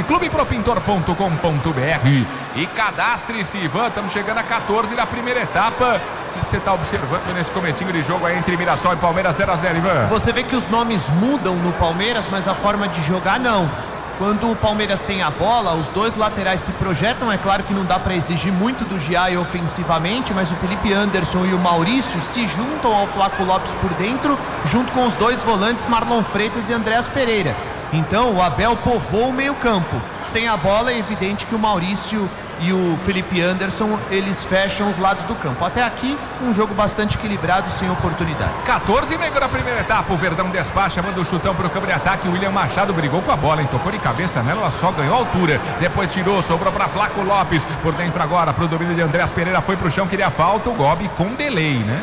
clubepropintor.com.br e cadastre-se, Ivan. Estamos chegando a 14 da primeira etapa. O que você está observando nesse comecinho de jogo aí entre Mirassol e Palmeiras 0-0, Ivan? Você vê que os nomes mudam no Palmeiras, mas a forma de jogar não. Quando o Palmeiras tem a bola, os dois laterais se projetam. É claro que não dá para exigir muito do Giai ofensivamente, mas o Felipe Anderson e o Maurício se juntam ao Flaco Lopes por dentro, junto com os dois volantes Marlon Freitas e Andréas Pereira. Então o Abel povoa o meio campo. Sem a bola é evidente que o Maurício e o Felipe Anderson, eles fecham os lados do campo. Até aqui, um jogo bastante equilibrado, sem oportunidades. 14,5 da primeira etapa, o Verdão despacha, manda o chutão para o campo de ataque, o William Machado brigou com a bola, hein? Tocou de cabeça nela, ela só ganhou altura, depois tirou, sobrou para Flaco Lopes, por dentro agora, para o domínio de Andréas Pereira, foi para o chão, queria falta, o Gobi com delay, né?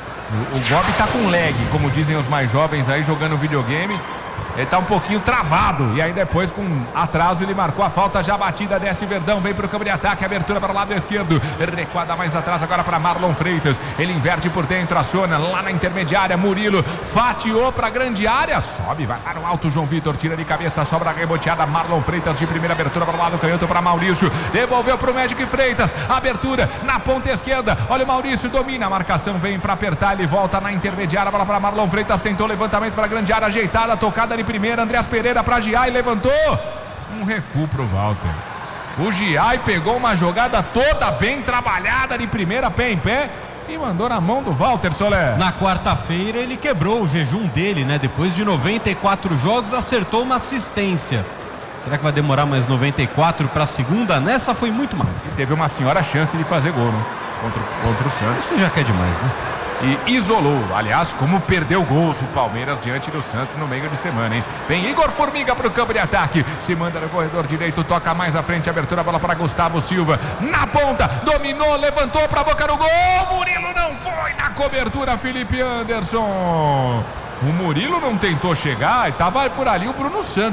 O Gobi tá com lag, como dizem os mais jovens aí, jogando videogame. Ele tá um pouquinho travado. E aí depois, com atraso, ele marcou a falta já batida. Desce Verdão, vem pro campo de ataque. Abertura para o lado esquerdo. Recuada mais atrás agora para Marlon Freitas. Ele inverte por dentro, aciona lá na intermediária. Murilo fatiou pra grande área. Sobe, vai lá no alto. João Vitor tira de cabeça, sobra reboteada. Marlon Freitas de primeira abertura para o lado canhoto para Maurício. Devolveu pro Magic Freitas. Abertura na ponta esquerda. Olha o Maurício, domina. A marcação vem para apertar. Ele volta na intermediária. Bola para Marlon Freitas. Tentou levantamento para grande área. Ajeitada, tocada de primeira, Andréas Pereira para Giai, levantou, um recuo pro Walter. O Giai pegou uma jogada toda bem trabalhada de primeira, pé em pé, e mandou na mão do Walter, Solé. Na quarta-feira ele quebrou o jejum dele, né? Depois de 94 jogos, acertou uma assistência. Será que vai demorar mais 94 para a segunda? Nessa foi muito mal. E teve uma senhora chance de fazer gol, né? Contra o Santos. Isso já quer demais, né? E isolou, aliás, como perdeu gols o Palmeiras diante do Santos no meio de semana, hein? Vem Igor Formiga pro campo de ataque, se manda no corredor direito, toca mais à frente, abertura, bola para Gustavo Silva, na ponta, dominou, levantou pra boca do gol, Murilo não foi na cobertura, Felipe Anderson. O Murilo não tentou chegar e tava por ali o Bruno Santos.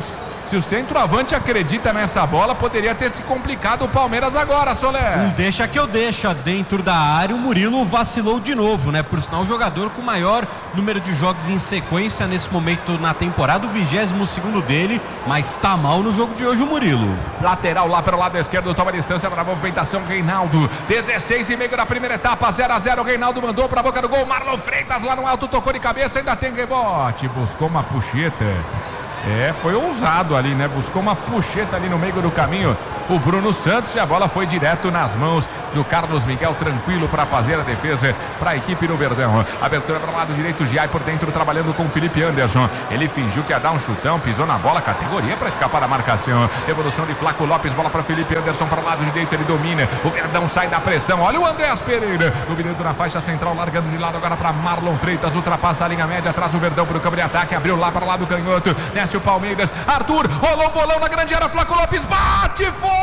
se o centroavante acredita nessa bola, poderia ter se complicado o Palmeiras agora, Soler. Deixa que eu deixa dentro da área, o Murilo vacilou de novo, né? Por sinal, o jogador com maior número de jogos em sequência nesse momento na temporada, o 22º dele, mas tá mal no jogo de hoje o Murilo. Lateral lá pelo lado esquerdo, toma distância para a movimentação, Reinaldo. 16,5 da primeira etapa, 0-0, Reinaldo mandou para a boca do gol, Marlon Freitas lá no alto, tocou de cabeça, ainda tem rebote, buscou uma puxeta. Foi ousado ali, né? Buscou uma puxeta ali no meio do caminho o Bruno Santos e a bola foi direto nas mãos do Carlos Miguel, tranquilo para fazer a defesa para a equipe do Verdão. Abertura para o lado direito, Giai por dentro trabalhando com o Felipe Anderson. Ele fingiu que ia dar um chutão, pisou na bola, categoria para escapar da marcação. Evolução de Flaco Lopes, bola para Felipe Anderson para o lado direito, ele domina. O Verdão sai da pressão. Olha o Andréas Pereira, dominando na faixa central, largando de lado agora para Marlon Freitas, ultrapassa a linha média, traz o Verdão para o campo de ataque, abriu lá para o lado canhoto, desce o Palmeiras, Arthur, rolou um bolão na grande área, Flaco Lopes bate fora!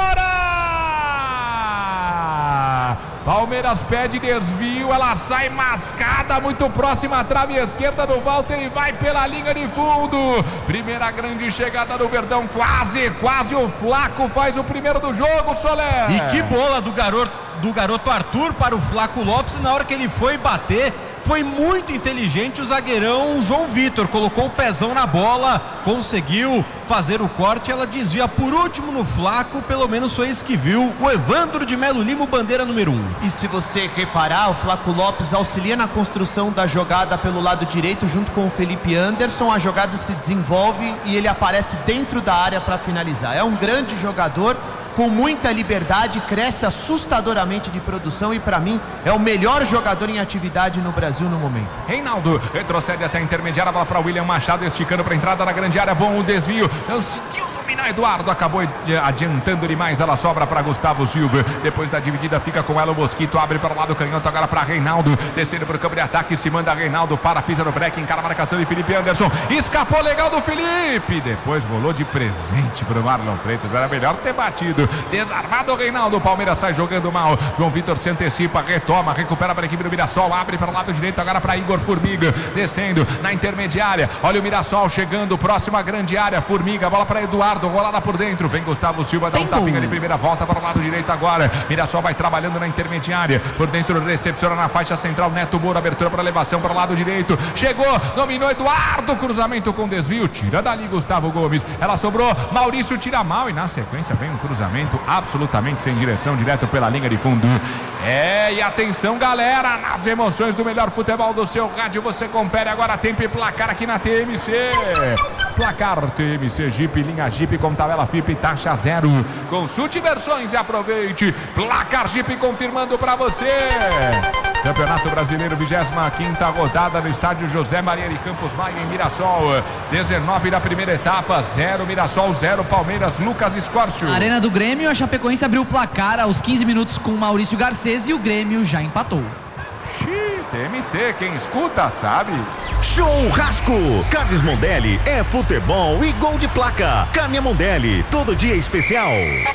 Palmeiras pede desvio, ela sai mascada, muito próxima à trave esquerda do Walter e vai pela linha de fundo. Primeira grande chegada do Verdão, quase o Flaco faz o primeiro do jogo, Soler. E que bola do garoto Arthur para o Flaco Lopes, na hora que ele foi bater, foi muito inteligente o zagueirão João Vitor, colocou o pezão na bola, conseguiu fazer o corte, ela desvia por último no Flaco, pelo menos foi isso que viu o Evandro de Melo Lima, bandeira número 1. E se você reparar, o Flaco Lopes auxilia na construção da jogada pelo lado direito junto com o Felipe Anderson, a jogada se desenvolve e ele aparece dentro da área para finalizar. É um grande jogador, com muita liberdade, cresce assustadoramente de produção e para mim é o melhor jogador em atividade no Brasil no momento. Reinaldo retrocede até a intermediária, bola para William Machado, esticando para a entrada na grande área, bom o desvio, conseguiu dominar Eduardo, acabou adiantando demais, ela sobra para Gustavo Silva, depois da dividida fica com ela o Mosquito, abre para o lado canhoto agora para Reinaldo, descendo para o campo de ataque, se manda Reinaldo, para, pisa no break, encara a marcação de Felipe Anderson, escapou legal do Felipe, depois rolou de presente para o Marlon Freitas, era melhor ter batido. Desarmado o Reinaldo, o Palmeiras sai jogando mal, João Vitor se antecipa, retoma, recupera para a equipe do Mirassol, abre para o lado direito agora para Igor Formiga, descendo na intermediária, olha o Mirassol chegando, próxima grande área, Formiga, bola para Eduardo, rolada por dentro, vem Gustavo Silva, dá um tapinha de primeira, volta para o lado direito agora, Mirassol vai trabalhando na intermediária, por dentro recepciona na faixa central, Neto Moura, abertura para elevação para o lado direito, chegou, dominou Eduardo, cruzamento com desvio, tira dali Gustavo Gomes, ela sobrou, Maurício tira mal e na sequência vem um cruzamento absolutamente sem direção, direto pela linha de fundo. E atenção galera, nas emoções do melhor futebol do seu rádio, você confere agora tempo e placar aqui na TMC. Placar TMC Jeep, linha Jeep com tabela FIP, taxa zero. Consulte versões e aproveite. Placar Jeep confirmando para você. Campeonato Brasileiro, 25ª rodada no estádio José Maria de Campos Maia em Mirassol. 19 da primeira etapa, 0 Mirassol, 0 Palmeiras, Lucas Escórcio. Arena do Grêmio, a Chapecoense abriu o placar aos 15 minutos com Maurício Garcês e o Grêmio já empatou. TMC, quem escuta sabe. Churrasco! Carnes Mondelli é futebol e gol de placa. Carne Mondelli, todo dia especial.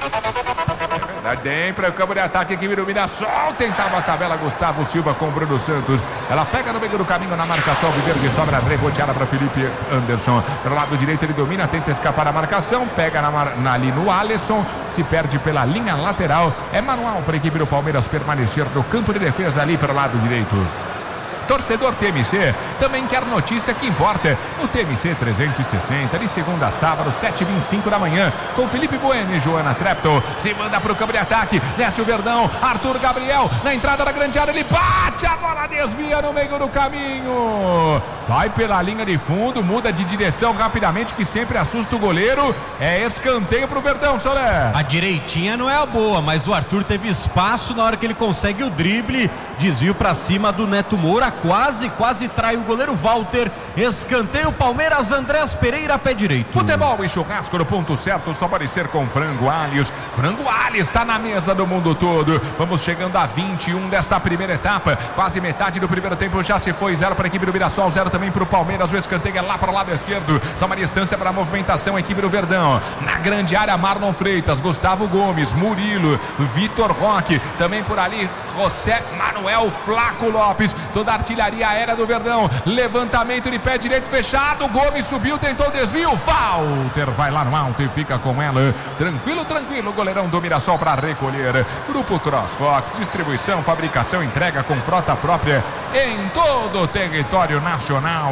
Dentro para o campo de ataque, equipe do Mirassol, tentava a tabela Gustavo Silva com Bruno Santos, ela pega no meio do caminho na marcação, Viverde sobra, reboteada para Felipe Anderson, pelo lado direito ele domina, tenta escapar da marcação, pega ali no Alisson, se perde pela linha lateral, é manual para a equipe do Palmeiras permanecer no campo de defesa ali pelo lado direito. Torcedor TMC também quer notícia que importa no TMC 360, de segunda a sábado, 7h25 da manhã, com Felipe Bueno e Joana Trepton. Se manda para o campo de ataque, desce o Verdão, Arthur Gabriel, na entrada da grande área, ele bate, a bola desvia no meio do caminho, vai pela linha de fundo, muda de direção rapidamente, que sempre assusta o goleiro, é escanteio para o Verdão, Soler. A direitinha não é a boa, mas o Arthur teve espaço na hora que ele consegue o drible, desvio para cima do Neto Moura, quase trai o goleiro Walter, escanteio Palmeiras, Andréas Pereira, pé direito. Futebol e churrasco no ponto certo, só pode ser com Frango Alhos. Frango Alhos está na mesa do mundo todo. Vamos chegando a 21 desta primeira etapa, quase metade do primeiro tempo já se foi, 0 para a equipe do Mirassol, 0 também para o Palmeiras, o escanteio é lá para o lado esquerdo, toma distância para a movimentação, a equipe do Verdão, na grande área, Marlon Freitas, Gustavo Gomes, Murilo, Vitor Roque, também por ali, José Manuel, Flaco Lopes, toda a artilharia aérea do Verdão, levantamento de pé direito fechado, Gomes subiu, tentou desvio, Walter vai lá no alto e fica com ela. Tranquilo, o goleirão do Mirassol para recolher. Grupo CrossFox, distribuição, fabricação, entrega com frota própria em todo o território nacional.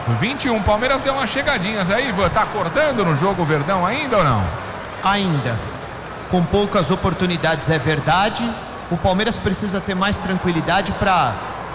21, Palmeiras deu umas chegadinhas aí, Ivan, tá acordando no jogo Verdão ainda ou não? Ainda. Com poucas oportunidades, é verdade. O Palmeiras precisa ter mais tranquilidade para...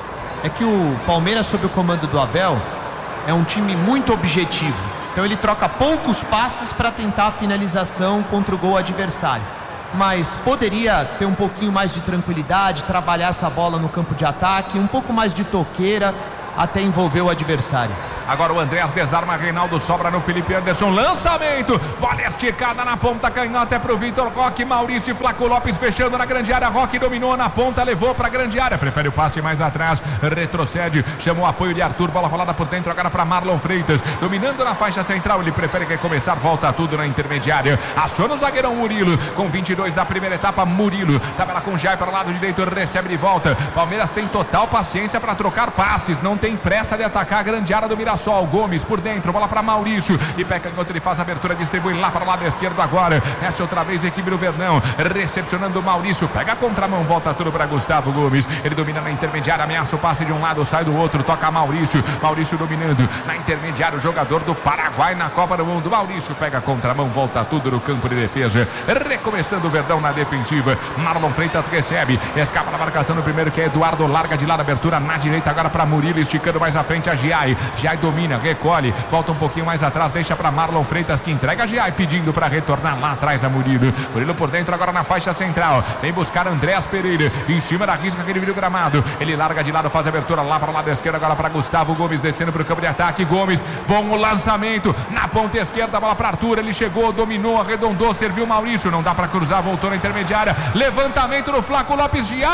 É que o Palmeiras, sob o comando do Abel, é um time muito objetivo. Então ele troca poucos passes para tentar a finalização contra o gol adversário. Mas poderia ter um pouquinho mais de tranquilidade, trabalhar essa bola no campo de ataque, um pouco mais de toqueira até envolver o adversário. Agora o Andrés desarma, Reinaldo sobra no Felipe Anderson, lançamento, bola esticada na ponta canhota, é pro Vitor Roque, Maurício e Flaco Lopes fechando na grande área, Roque dominou na ponta, levou pra grande área, prefere o passe mais atrás, retrocede, chamou o apoio de Arthur, bola rolada por dentro agora pra Marlon Freitas, dominando na faixa central, ele prefere recomeçar, volta tudo na intermediária, aciona o zagueirão Murilo, com 22 da primeira etapa, Murilo, tabela com Jai para o lado direito, recebe de volta, Palmeiras tem total paciência para trocar passes, não tem pressa de atacar a grande área do Mirassol. Gomes por dentro, bola para Maurício e pé canhoto, ele faz a abertura, distribui lá para o lado esquerdo agora, essa outra vez a equipe do Verdão, recepcionando o Maurício, pega a contramão, volta tudo para Gustavo Gomes, ele domina na intermediária, ameaça o passe de um lado, sai do outro, toca Maurício dominando na intermediária, o jogador do Paraguai na Copa do Mundo, Maurício pega a contramão, volta tudo no campo de defesa, recomeçando o Verdão na defensiva, Marlon Freitas recebe, escapa na marcação no primeiro que é Eduardo, larga de lado, abertura na direita agora para Murilo, esticando mais à frente a Giai domina, recolhe, volta um pouquinho mais atrás, deixa para Marlon Freitas que entrega a Giai, pedindo para retornar lá atrás a Murilo por dentro agora na faixa central, vem buscar Andrés Pereira, em cima da risca que ele vira o gramado, ele larga de lado, faz a abertura lá para o lado esquerdo, agora para Gustavo Gomes, descendo para o campo de ataque, Gomes, bom o lançamento, na ponta esquerda, bola para Arthur, ele chegou, dominou, arredondou, serviu Maurício, não dá para cruzar, voltou na intermediária, levantamento do Flaco Lopes, Giai!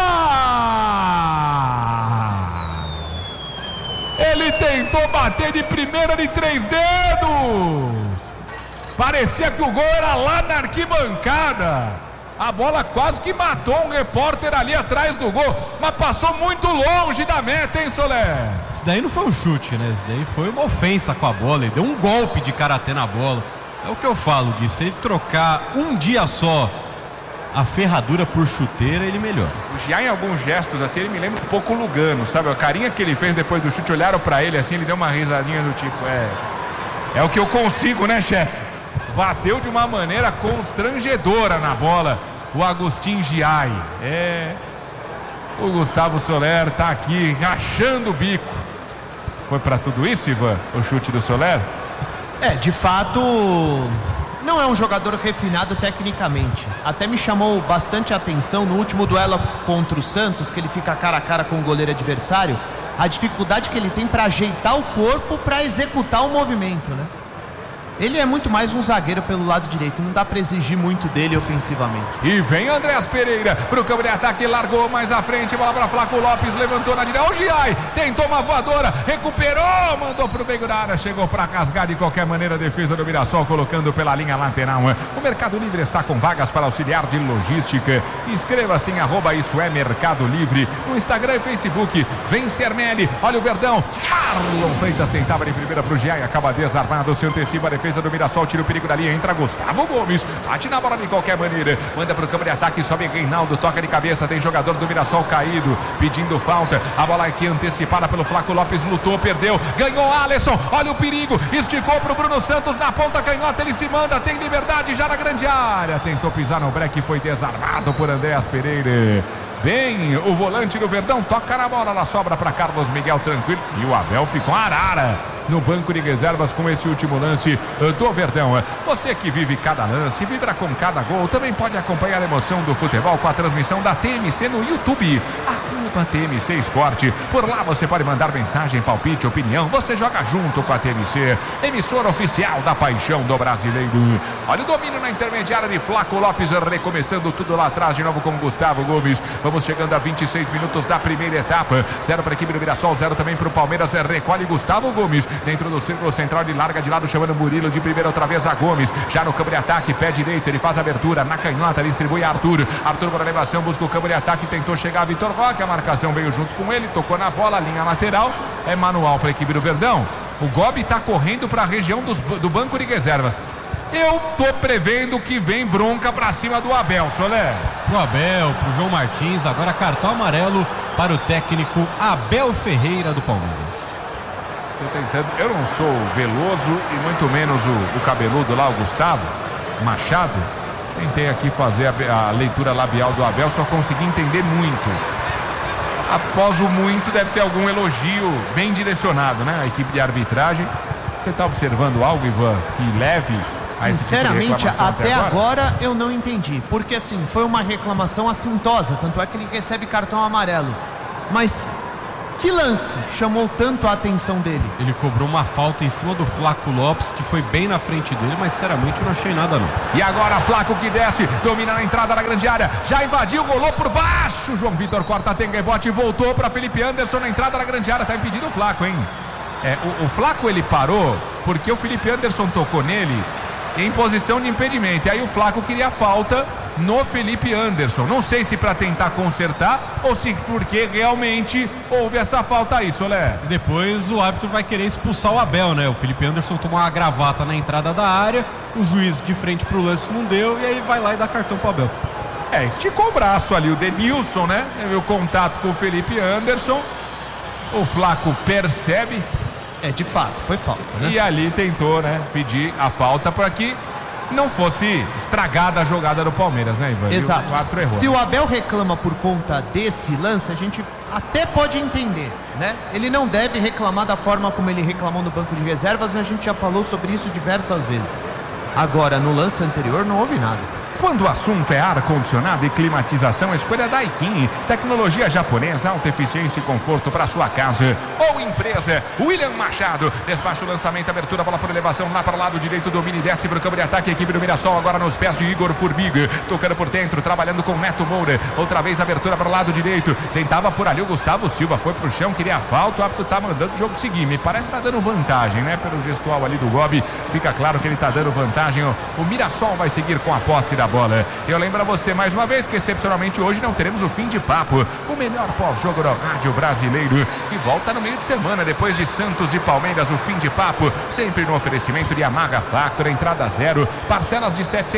Ele tentou bater de primeira de 3 dedos. Parecia que o gol era lá na arquibancada. A bola quase que matou um repórter ali atrás do gol, mas passou muito longe da meta, hein, Soler? Isso daí não foi um chute, né? Isso daí foi uma ofensa com a bola. Ele deu um golpe de karatê na bola. É o que eu falo, Gui. Se ele trocar um dia só a ferradura por chuteira, ele melhora. O Giai, em alguns gestos assim, ele me lembra um pouco o Lugano, sabe? A carinha que ele fez depois do chute, olharam pra ele assim, ele deu uma risadinha do tipo, é o que eu consigo, né, chefe? Bateu de uma maneira constrangedora na bola o Agustin Giai. O Gustavo Soler tá aqui rachando o bico. Foi pra tudo isso, Ivan, o chute do Soler? De fato, não é um jogador refinado tecnicamente. Até me chamou bastante atenção no último duelo contra o Santos, que ele fica cara a cara com o goleiro adversário, a dificuldade que ele tem para ajeitar o corpo para executar o movimento, né? Ele é muito mais um zagueiro pelo lado direito, não dá para exigir muito dele ofensivamente. E vem Andrés Pereira pro campo de ataque, largou mais à frente, bola para Flaco Lopes, levantou na direita, o Giai tentou uma voadora, recuperou, mandou pro meio da área, chegou para rasgar de qualquer maneira a defesa do Mirassol, colocando pela linha lateral. O Mercado Livre está com vagas para auxiliar de logística. Inscreva-se em @IsoEMercado Livre no Instagram e Facebook. Vem Cernelli, olha o Verdão, Marlon Freitas tentava de primeira pro Giai, acaba desarmado, se antecipa a defesa do Mirassol, tira o perigo dali, entra Gustavo Gomes, bate na bola de qualquer maneira, manda pro campo de ataque, sobe Reinaldo, toca de cabeça, tem jogador do Mirassol caído, pedindo falta, a bola aqui antecipada pelo Flaco Lopes, lutou, perdeu, ganhou Alisson, olha o perigo, esticou pro Bruno Santos na ponta canhota, ele se manda, tem liberdade já na grande área, tentou pisar no breque, foi desarmado por Andrés Pereira. Bem, o volante do Verdão toca na bola, ela sobra para Carlos Miguel, tranquilo, e o Abel ficou arara no banco de reservas com esse último lance do Verdão. Você que vive cada lance, vibra com cada gol, também pode acompanhar a emoção do futebol com a transmissão da TMC no YouTube, @TMC Esporte. Por lá você pode mandar mensagem, palpite, opinião, você joga junto com a TMC, emissora oficial da paixão do brasileiro. Olha o domínio na intermediária de Flaco Lopes, recomeçando tudo lá atrás de novo com Gustavo Gomes. Vamos chegando a 26 minutos da primeira etapa, 0 para a equipe do Mirassol, 0 também para o Palmeiras, recolhe Gustavo Gomes, dentro do círculo central, ele larga de lado, chamando o Murilo de primeira, outra vez a Gomes, já no campo de ataque, pé direito, ele faz a abertura, na canhota, ele distribui a Arthur para elevação, busca o campo de ataque, tentou chegar a Vitor Roque, a marcação veio junto com ele, tocou na bola, linha lateral, é manual para a equipe do Verdão. O Gobi está correndo para a região do banco de reservas. Eu tô prevendo que vem bronca pra cima do Abel, Solé. Pro Abel, pro João Martins, agora cartão amarelo para o técnico Abel Ferreira do Palmeiras. Tô tentando, eu não sou o Veloso e muito menos o cabeludo lá, o Gustavo Machado. Tentei aqui fazer a leitura labial do Abel, só consegui entender muito. Após o muito, deve ter algum elogio bem direcionado, né? A equipe de arbitragem. Você está observando algo, Ivan, que leve a sinceramente, esse tipo de até agora eu não entendi. Porque assim, foi uma reclamação assintosa, tanto é que ele recebe cartão amarelo. Mas que lance chamou tanto a atenção dele? Ele cobrou uma falta em cima do Flaco Lopes, que foi bem na frente dele, mas sinceramente eu não achei nada não. E agora Flaco que desce, domina na entrada da grande área, já invadiu, rolou por baixo, João Vitor corta, tem rebote e voltou para Felipe Anderson na entrada da grande área, tá impedindo o Flaco, hein? O Flaco ele parou porque o Felipe Anderson tocou nele em posição de impedimento, e aí o Flaco queria falta no Felipe Anderson, não sei se para tentar consertar ou se porque realmente houve essa falta aí, Solé. Depois o árbitro vai querer expulsar o Abel, né? O Felipe Anderson tomou uma gravata na entrada da área, o juiz de frente pro lance não deu, e aí vai lá e dá cartão pro Abel. Esticou o braço ali o Denilson, né? Teve o contato com o Felipe Anderson, o Flaco percebe. De fato, foi falta, né? E ali tentou, né, pedir a falta para que não fosse estragada a jogada do Palmeiras, né, Ivan? Exato. O errou. Se o Abel reclama por conta desse lance, a gente até pode entender, né? Ele não deve reclamar da forma como ele reclamou no banco de reservas, a gente já falou sobre isso diversas vezes. Agora, no lance anterior, não houve nada. Quando o assunto é ar-condicionado e climatização, a escolha é Daikin. Tecnologia japonesa, alta eficiência e conforto para sua casa ou empresa. William Machado, despacha o lançamento, abertura, bola por elevação, lá para o lado direito, domina e desce para o campo de ataque. A equipe do Mirassol agora nos pés de Igor Formiga, tocando por dentro, trabalhando com Neto Moura. Outra vez abertura para o lado direito, tentava por ali o Gustavo Silva, foi pro chão, queria falta, o árbitro tá mandando o jogo seguir. Me parece que tá dando vantagem, né? Pelo gestual ali do Gobi, fica claro que ele tá dando vantagem. O Mirassol vai seguir com a posse da bola. Eu lembro a você mais uma vez que excepcionalmente hoje não teremos o fim de papo, o melhor pós-jogo do rádio brasileiro, que volta no meio de semana depois de Santos e Palmeiras. O fim de papo sempre no oferecimento de Yamaha Factor, entrada zero, parcelas de R$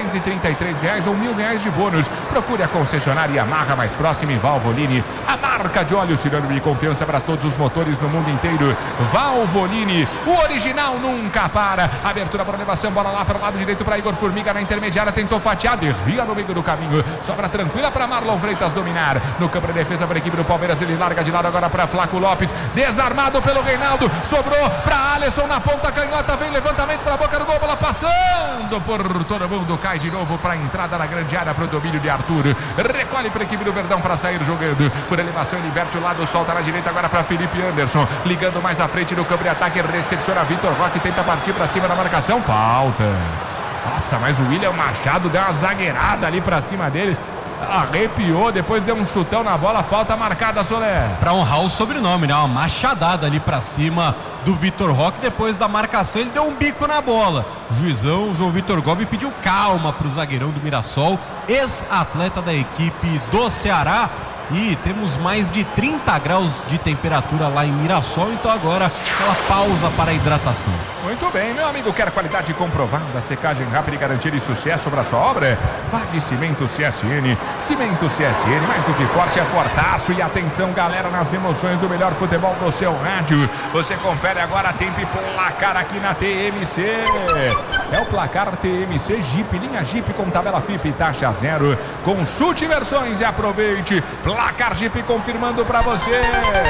733 ou R$ 1.000 de bônus. Procure a concessionária Yamaha mais próxima em Valvoline, a marca de óleo sinônimo de confiança para todos os motores no mundo inteiro. Valvoline, o original nunca para. Abertura para elevação, bola lá para o lado direito para Igor Formiga na intermediária, tentou fatiar, desvia no meio do caminho, sobra tranquila para Marlon Freitas dominar no campo de defesa para a equipe do Palmeiras. Ele larga de lado agora para Flaco Lopes, desarmado pelo Reinaldo, sobrou para Alisson na ponta canhota, vem levantamento para a boca do gol, bola passando por todo mundo, cai de novo para a entrada na grande área para o domínio de Arthur, recolhe para a equipe do Verdão para sair jogando por elevação, ele inverte o lado, solta na direita agora para Felipe Anderson, ligando mais à frente no campo de ataque, recepciona Vitor Roque, tenta partir para cima da marcação, falta. Nossa, mas o William Machado deu uma zagueirada ali pra cima dele, arrepiou, depois deu um chutão na bola, falta marcada, Solé. Pra honrar o sobrenome, né? Uma machadada ali pra cima do Vitor Roque, depois da marcação ele deu um bico na bola. O juizão, João Vitor Gobi, pediu calma pro zagueirão do Mirassol, ex-atleta da equipe do Ceará. E temos mais de 30 graus de temperatura lá em Mirassol, então agora aquela pausa para a hidratação. Muito bem, meu amigo, quer qualidade comprovada, secagem rápida e garantia de sucesso sobre a sua obra? Vá de Cimento CSN. Cimento CSN, mais do que forte, é fortaço. E atenção, galera, nas emoções do melhor futebol do seu rádio. Você confere agora tempo e placar aqui na TMC. É o placar TMC Jeep, linha Jeep com tabela FIP, taxa zero. Consulte versões e aproveite. Placar Jeep confirmando pra você.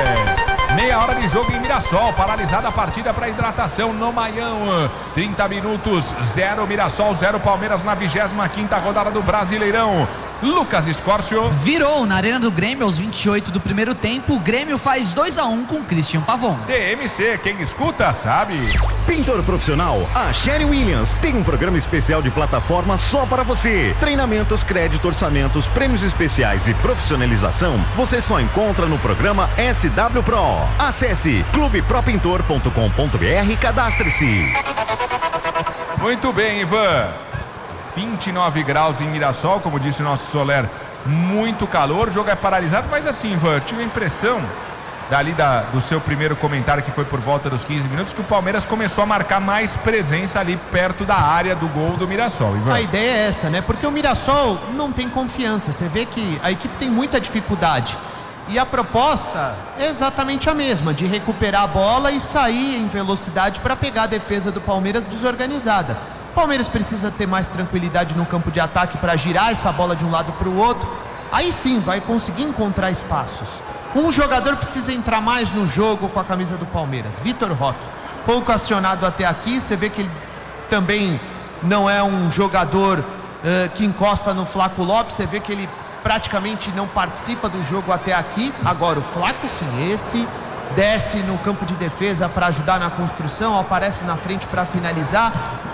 Meia hora de jogo em Mirassol, paralisada a partida para hidratação no Maião. 30 minutos, 0 Mirassol, 0 Palmeiras na 25ª rodada do Brasileirão. Lucas Escórcio. Virou na Arena do Grêmio aos 28 do primeiro tempo. O Grêmio faz 2-1 com Christian Pavon. TMC, quem escuta sabe. Pintor profissional, a Sherry Williams tem um programa especial de plataforma só para você. Treinamentos, crédito, orçamentos, prêmios especiais e profissionalização você só encontra no programa SW Pro. Acesse clubepropintor.com.br e cadastre-se. Muito bem, Ivan. 29 graus em Mirassol, como disse o nosso Soler, muito calor, o jogo é paralisado, mas assim, Ivan, tive a impressão do seu primeiro comentário, que foi por volta dos 15 minutos, que o Palmeiras começou a marcar mais presença ali perto da área do gol do Mirassol, Ivan. A ideia é essa, né? Porque o Mirassol não tem confiança, você vê que a equipe tem muita dificuldade. E a proposta é exatamente a mesma, de recuperar a bola e sair em velocidade para pegar a defesa do Palmeiras desorganizada. O Palmeiras precisa ter mais tranquilidade no campo de ataque para girar essa bola de um lado para o outro. Aí sim vai conseguir encontrar espaços. Um jogador precisa entrar mais no jogo com a camisa do Palmeiras, Vitor Roque. Pouco acionado até aqui, você vê que ele também não é um jogador que encosta no Flaco Lopes, você vê que ele praticamente não participa do jogo até aqui. Agora o Flaco sim, esse desce no campo de defesa para ajudar na construção, aparece na frente para finalizar.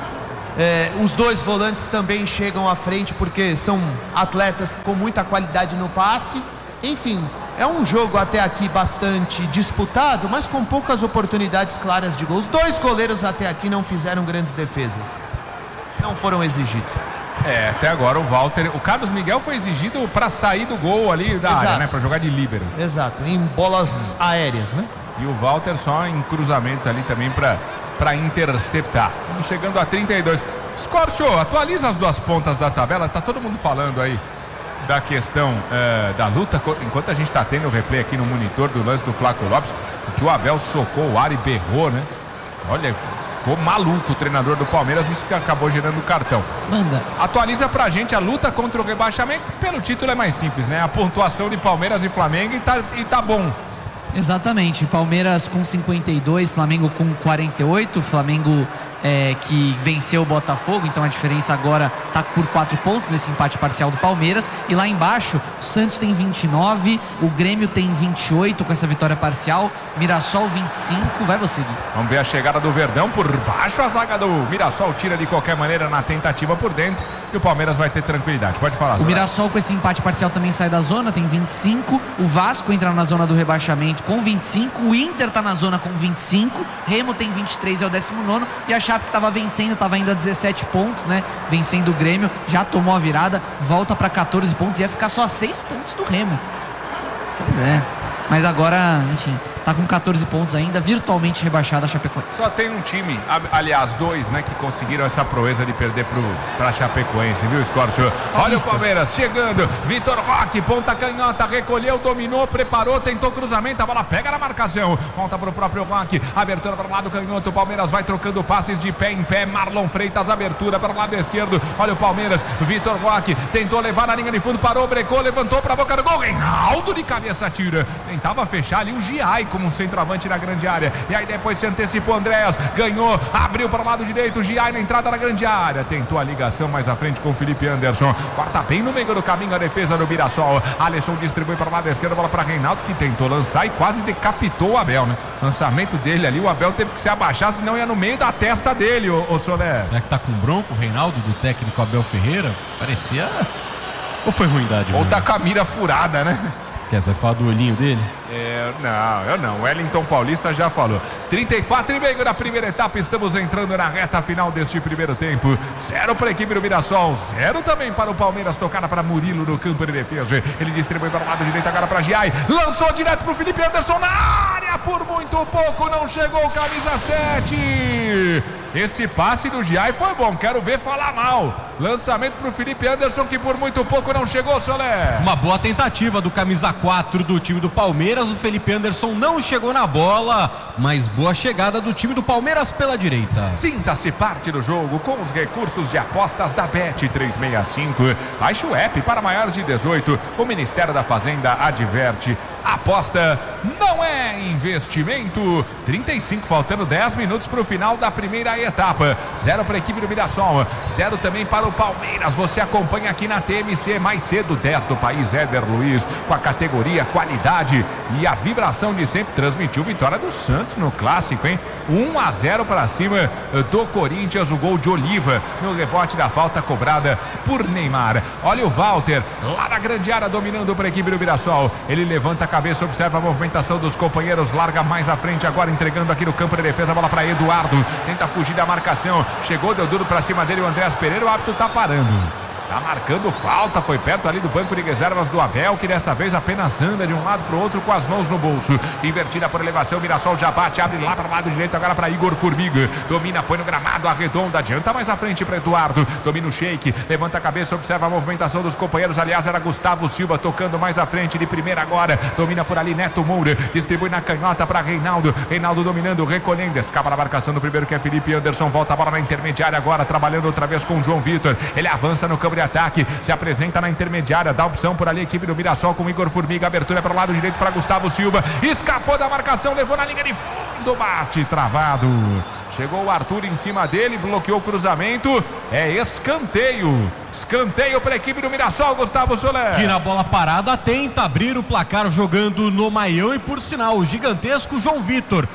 Os dois volantes também chegam à frente porque são atletas com muita qualidade no passe. Enfim, é um jogo até aqui bastante disputado, mas com poucas oportunidades claras de gol. Os dois goleiros até aqui não fizeram grandes defesas, não foram exigidos. Até agora o Carlos Miguel foi exigido para sair do gol ali da área, né? Para jogar de líbero. Exato, em bolas aéreas, né? E o Walter só em cruzamentos ali também para interceptar. Vamos chegando a 32. Escórcio, atualiza as duas pontas da tabela. Tá todo mundo falando aí da questão da luta, enquanto a gente tá tendo o replay aqui no monitor do lance do Flaco Lopes, que o Abel socou o ar e berrou, né? Olha, ficou maluco o treinador do Palmeiras, isso que acabou gerando o cartão. Manda. Atualiza pra gente a luta contra o rebaixamento. Pelo título é mais simples, né? A pontuação de Palmeiras e Flamengo e tá bom. Exatamente, Palmeiras com 52, Flamengo com 48, Flamengo que venceu o Botafogo, então a diferença agora está por 4 pontos nesse empate parcial do Palmeiras. E lá embaixo, o Santos tem 29, o Grêmio tem 28 com essa vitória parcial, Mirassol 25, vai você, Gui. Vamos ver a chegada do Verdão por baixo, a zaga do Mirassol tira de qualquer maneira na tentativa por dentro e o Palmeiras vai ter tranquilidade, pode falar. O Mirassol com esse empate parcial também sai da zona, tem 25, o Vasco entra na zona do rebaixamento com 25, o Inter está na zona com 25, Remo tem 23, é o 19º, e a Chape que estava vencendo, estava indo a 17 pontos, né? Vencendo o Grêmio, já tomou a virada, volta para 14 pontos, ia ficar só a 6 pontos do Remo. Pois é, mas agora, enfim, tá com 14 pontos ainda, virtualmente rebaixada a Chapecoense. Só tem um time, aliás, dois, né, que conseguiram essa proeza de perder pra Chapecoense, viu, Escórcio? Olha o Palmeiras chegando, Vitor Roque, ponta canhota, recolheu, dominou, preparou, tentou cruzamento, a bola pega na marcação, volta pro próprio Roque, abertura para o lado canhoto, o Palmeiras vai trocando passes de pé em pé, Marlon Freitas, abertura para o lado esquerdo, olha o Palmeiras, Vitor Roque, tentou levar na linha de fundo, parou, brecou, levantou para a boca do gol, Reinaldo de cabeça tira, tentava fechar ali o Giai como um centroavante na grande área, e aí depois se antecipou Andréas, ganhou, abriu para o lado direito, Giai na entrada na grande área, tentou a ligação mais à frente com o Felipe Anderson, corta bem no meio do caminho a defesa do Mirassol, Alisson distribui para o lado esquerdo, bola para Reinaldo, que tentou lançar e quase decapitou o Abel, né? Lançamento dele ali, o Abel teve que se abaixar, senão ia no meio da testa dele, o Soler. Será que tá com bronco o Reinaldo, do técnico Abel Ferreira? Parecia... Ou foi ruindade? Ou tá com a mira furada, né? Você vai falar do olhinho dele? Eu não. Wellington Paulista já falou. 34,5 na primeira etapa. Estamos entrando na reta final deste primeiro tempo. 0 para a equipe do Mirassol. 0 também para o Palmeiras. Tocada para Murilo no campo de defesa. Ele distribui para o lado direito agora para Giai. Lançou direto para o Felipe Anderson na área. Por muito pouco não chegou o camisa 7. Esse passe do Giai foi bom. Quero ver falar mal. Lançamento para o Felipe Anderson que por muito pouco não chegou, Soler. Uma boa tentativa do camisa 4 do time do Palmeiras. O Felipe Anderson não chegou na bola, mas boa chegada do time do Palmeiras pela direita. Sinta-se parte do jogo com os recursos de apostas da Bet365. Baixe o app para maiores de 18. O Ministério da Fazenda adverte. Aposta não é investimento. 35, faltando 10 minutos para o final da primeira etapa. 0 para a equipe do Mirassol. 0 também para para o Palmeiras. Você acompanha aqui na TMC, mais cedo 10 do país, Éder Luiz, com a categoria, qualidade e a vibração de sempre, transmitiu vitória do Santos no clássico, hein? 1-0 para cima do Corinthians, o gol de Oliva no rebote da falta cobrada por Neymar. Olha o Walter lá na grande área dominando para a equipe do Mirassol. Ele levanta a cabeça, observa a movimentação dos companheiros, larga mais à frente agora, entregando aqui no campo de defesa a bola para Eduardo, tenta fugir da marcação, chegou, deu duro para cima dele o Andréas Pereira, o árbitro tá parando. Tá marcando falta, foi perto ali do banco de reservas do Abel, que dessa vez apenas anda de um lado pro outro com as mãos no bolso. Invertida por elevação, Mirassol já bate, abre lá para o lado direito agora para Igor Formiga. Domina, põe no gramado, arredonda, adianta mais à frente para Eduardo. Domina o Sheik, levanta a cabeça, observa a movimentação dos companheiros. Aliás, era Gustavo Silva tocando mais à frente, de primeira agora. Domina por ali Neto Moura, distribui na canhota para Reinaldo. Reinaldo dominando, recolhendo, escapa na marcação do primeiro, que é Felipe Anderson. Volta a bola na intermediária agora, trabalhando outra vez com o João Vitor. Ele avança no campo de ataque, se apresenta na intermediária, dá opção por ali a equipe do Mirassol com Igor Formiga, abertura para o lado direito para Gustavo Silva, escapou da marcação, levou na linha de fundo, bate travado, chegou o Arthur em cima dele, bloqueou o cruzamento, é escanteio para a equipe do Mirassol, Gustavo Soler. Que na bola parada tenta abrir o placar jogando no Maião e, por sinal, o gigantesco João Vitor,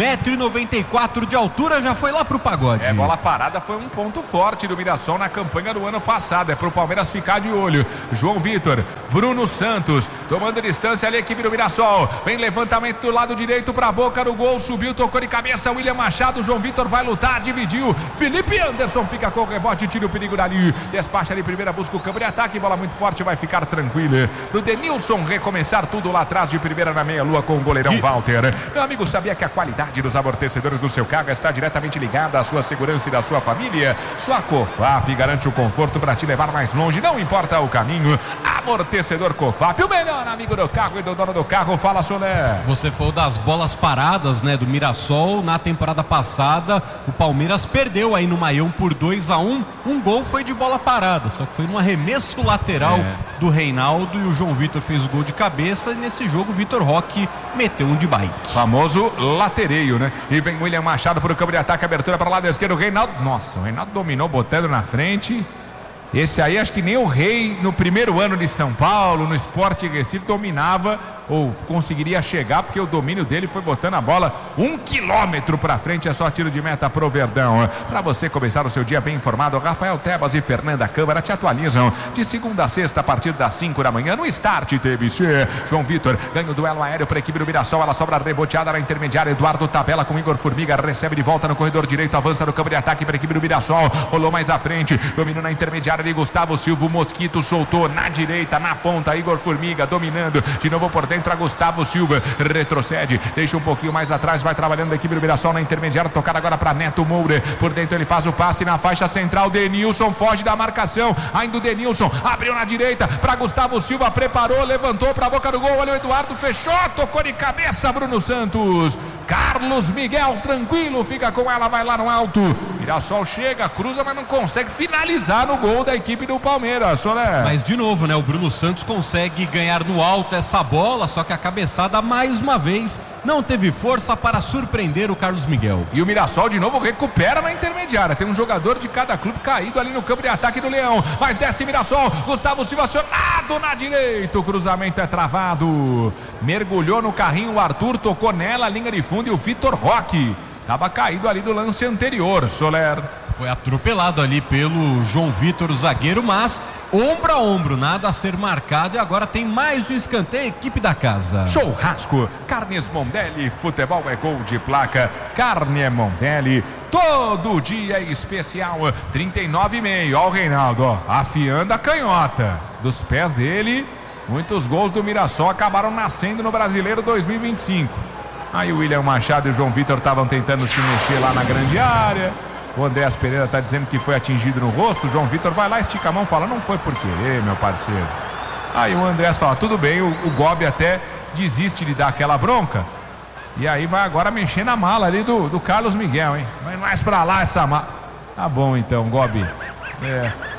1,94 m de altura, já foi lá pro pagode. Bola parada foi um ponto forte do Mirassol na campanha do ano passado, é pro Palmeiras ficar de olho. João Vitor, Bruno Santos, tomando distância ali a equipe do Mirassol, vem levantamento do lado direito pra boca do gol, subiu, tocou de cabeça, William Machado, João Vitor vai lutar, dividiu, Felipe Anderson fica com o rebote, tira o perigo dali, despacha ali, primeira busca o campo de ataque, bola muito forte, vai ficar tranquila pro Denilson recomeçar tudo lá atrás de primeira na meia-lua com o goleirão Walter. Meu amigo, sabia que a qualidade dos amortecedores do seu carro está diretamente ligada à sua segurança e da sua família? Sua Cofap garante o conforto para te levar mais longe, não importa o caminho. Amortecedor Cofap, o melhor amigo do carro e do dono do carro. Fala, Soler. Você falou das bolas paradas, né, do Mirassol. Na temporada passada o Palmeiras perdeu aí no Maião por 2-1. Um gol foi de bola parada, só que foi num arremesso lateral do Reinaldo, e o João Vitor fez o gol de cabeça, e nesse jogo o Vitor Roque meteu um de bike. Famoso latereio, né? E vem William Machado para o campo de ataque, abertura para o lado esquerdo, o Reinaldo, nossa, o Reinaldo dominou botando na frente. Esse aí acho que nem o Rei no primeiro ano de São Paulo, no Sport Recife, dominava ou conseguiria chegar, porque o domínio dele foi botando a bola 1 quilômetro para frente. É só tiro de meta pro Verdão. Para você começar o seu dia bem informado, Rafael Tebas e Fernanda Câmara te atualizam de segunda a sexta a partir das 5 da manhã no Start TVC. João Vitor ganha o duelo aéreo para a equipe do Mirassol, ela sobra reboteada na intermediária, Eduardo tabela com Igor Formiga, recebe de volta no corredor direito, avança no campo de ataque para a equipe do Mirassol, rolou mais à frente, dominou na intermediária de Gustavo Silva, o Mosquito soltou na direita, na ponta, Igor Formiga dominando, de novo por dentro a Gustavo Silva, retrocede, deixa um pouquinho mais atrás, vai trabalhando a equipe do Mirassol na intermediária, tocada agora para Neto Moura, por dentro ele faz o passe na faixa central, Denilson foge da marcação, ainda o Denilson, abriu na direita para Gustavo Silva, preparou, levantou para a boca do gol, olha o Eduardo, fechou, tocou de cabeça, Bruno Santos, Carlos Miguel tranquilo, fica com ela, vai lá no alto, Mirassol chega, cruza, mas não consegue finalizar no gol da equipe do Palmeiras, Soler. Mas de novo, né, o Bruno Santos consegue ganhar no alto essa bola, só que a cabeçada mais uma vez não teve força para surpreender o Carlos Miguel. E o Mirassol de novo recupera na intermediária, tem um jogador de cada clube caído ali no campo de ataque do Leão, mas desce Mirassol, Gustavo Silva acionado na direita, o cruzamento é travado, mergulhou no carrinho o Arthur, tocou nela, linha de fundo, e o Vitor Roque estava caído ali do lance anterior, Soler. Foi atropelado ali pelo João Vitor, o zagueiro, mas ombro a ombro, nada a ser marcado, e agora tem mais um escanteio, equipe da casa. Churrasco, Carnes Mondelli, futebol é gol de placa, carne é Mondelli, todo dia é especial, 39,5, ó o Reinaldo, ó, afiando a canhota dos pés dele, muitos gols do Mirassol acabaram nascendo no Brasileiro 2025. Aí o William Machado e o João Vitor estavam tentando se mexer lá na grande área. O Andréas Pereira está dizendo que foi atingido no rosto. O João Vitor vai lá, estica a mão, fala, não foi por querer, meu parceiro. Aí o Andréas fala, tudo bem, o Gobi até desiste de dar aquela bronca. E aí vai agora mexer na mala ali do Carlos Miguel, hein? Vai mais pra lá essa mala. Tá bom então, Gobi.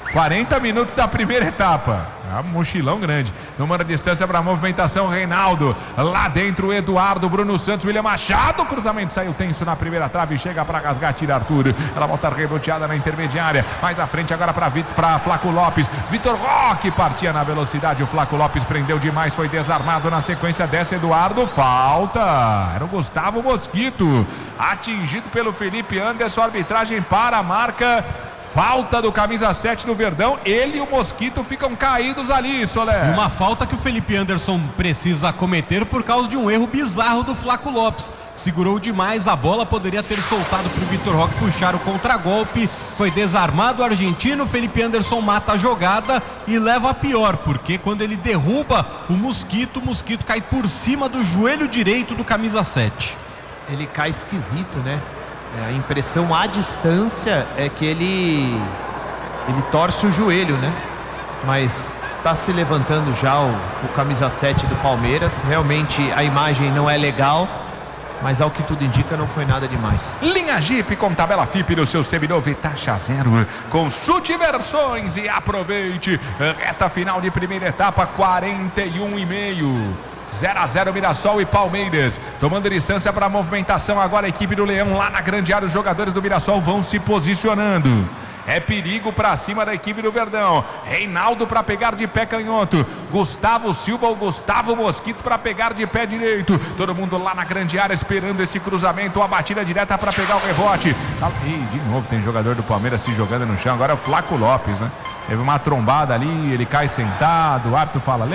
40 minutos da primeira etapa. É um mochilão grande. Tomando a distância para a movimentação, Reinaldo. Lá dentro, Eduardo, Bruno Santos, William Machado. Cruzamento saiu tenso na primeira trave. Chega para rasgar, tira Arthur. Ela volta reboteada na intermediária. Mais à frente agora para Flaco Lopes. Vitor Roque partia na velocidade. O Flaco Lopes prendeu demais. Foi desarmado na sequência dessa. Eduardo, falta. Era o Gustavo Mosquito. Atingido pelo Felipe Anderson. Arbitragem para a marca. Falta do camisa 7 do Verdão. Ele e o Mosquito ficam caídos ali, Soler. Uma falta que o Felipe Anderson precisa cometer por causa de um erro bizarro do Flaco Lopes. Segurou demais a bola, poderia ter soltado para o Vitor Roque puxar o contragolpe. Foi desarmado o argentino. Felipe Anderson mata a jogada e leva a pior, porque quando ele derruba o Mosquito cai por cima do joelho direito do camisa 7. Ele cai esquisito, né? A impressão à distância é que ele torce o joelho, né? Mas tá se levantando já o camisa 7 do Palmeiras. Realmente a imagem não é legal, mas ao que tudo indica não foi nada demais. Linha Jeep com tabela FIP no seu seminovo e taxa zero. Consulte versões e aproveite. Reta final de primeira etapa, 41,5. 0-0 Mirassol e Palmeiras. Tomando distância para a movimentação agora a equipe do Leão lá na grande área. Os jogadores do Mirassol vão se posicionando. É perigo para cima da equipe do Verdão. Reinaldo para pegar de pé canhoto. Gustavo Silva ou Gustavo Mosquito para pegar de pé direito. Todo mundo lá na grande área esperando esse cruzamento. A batida direta para pegar o rebote. E de novo tem jogador do Palmeiras se jogando no chão. Agora é o Flaco Lopes, né? Teve uma trombada ali, ele cai sentado. O árbitro fala...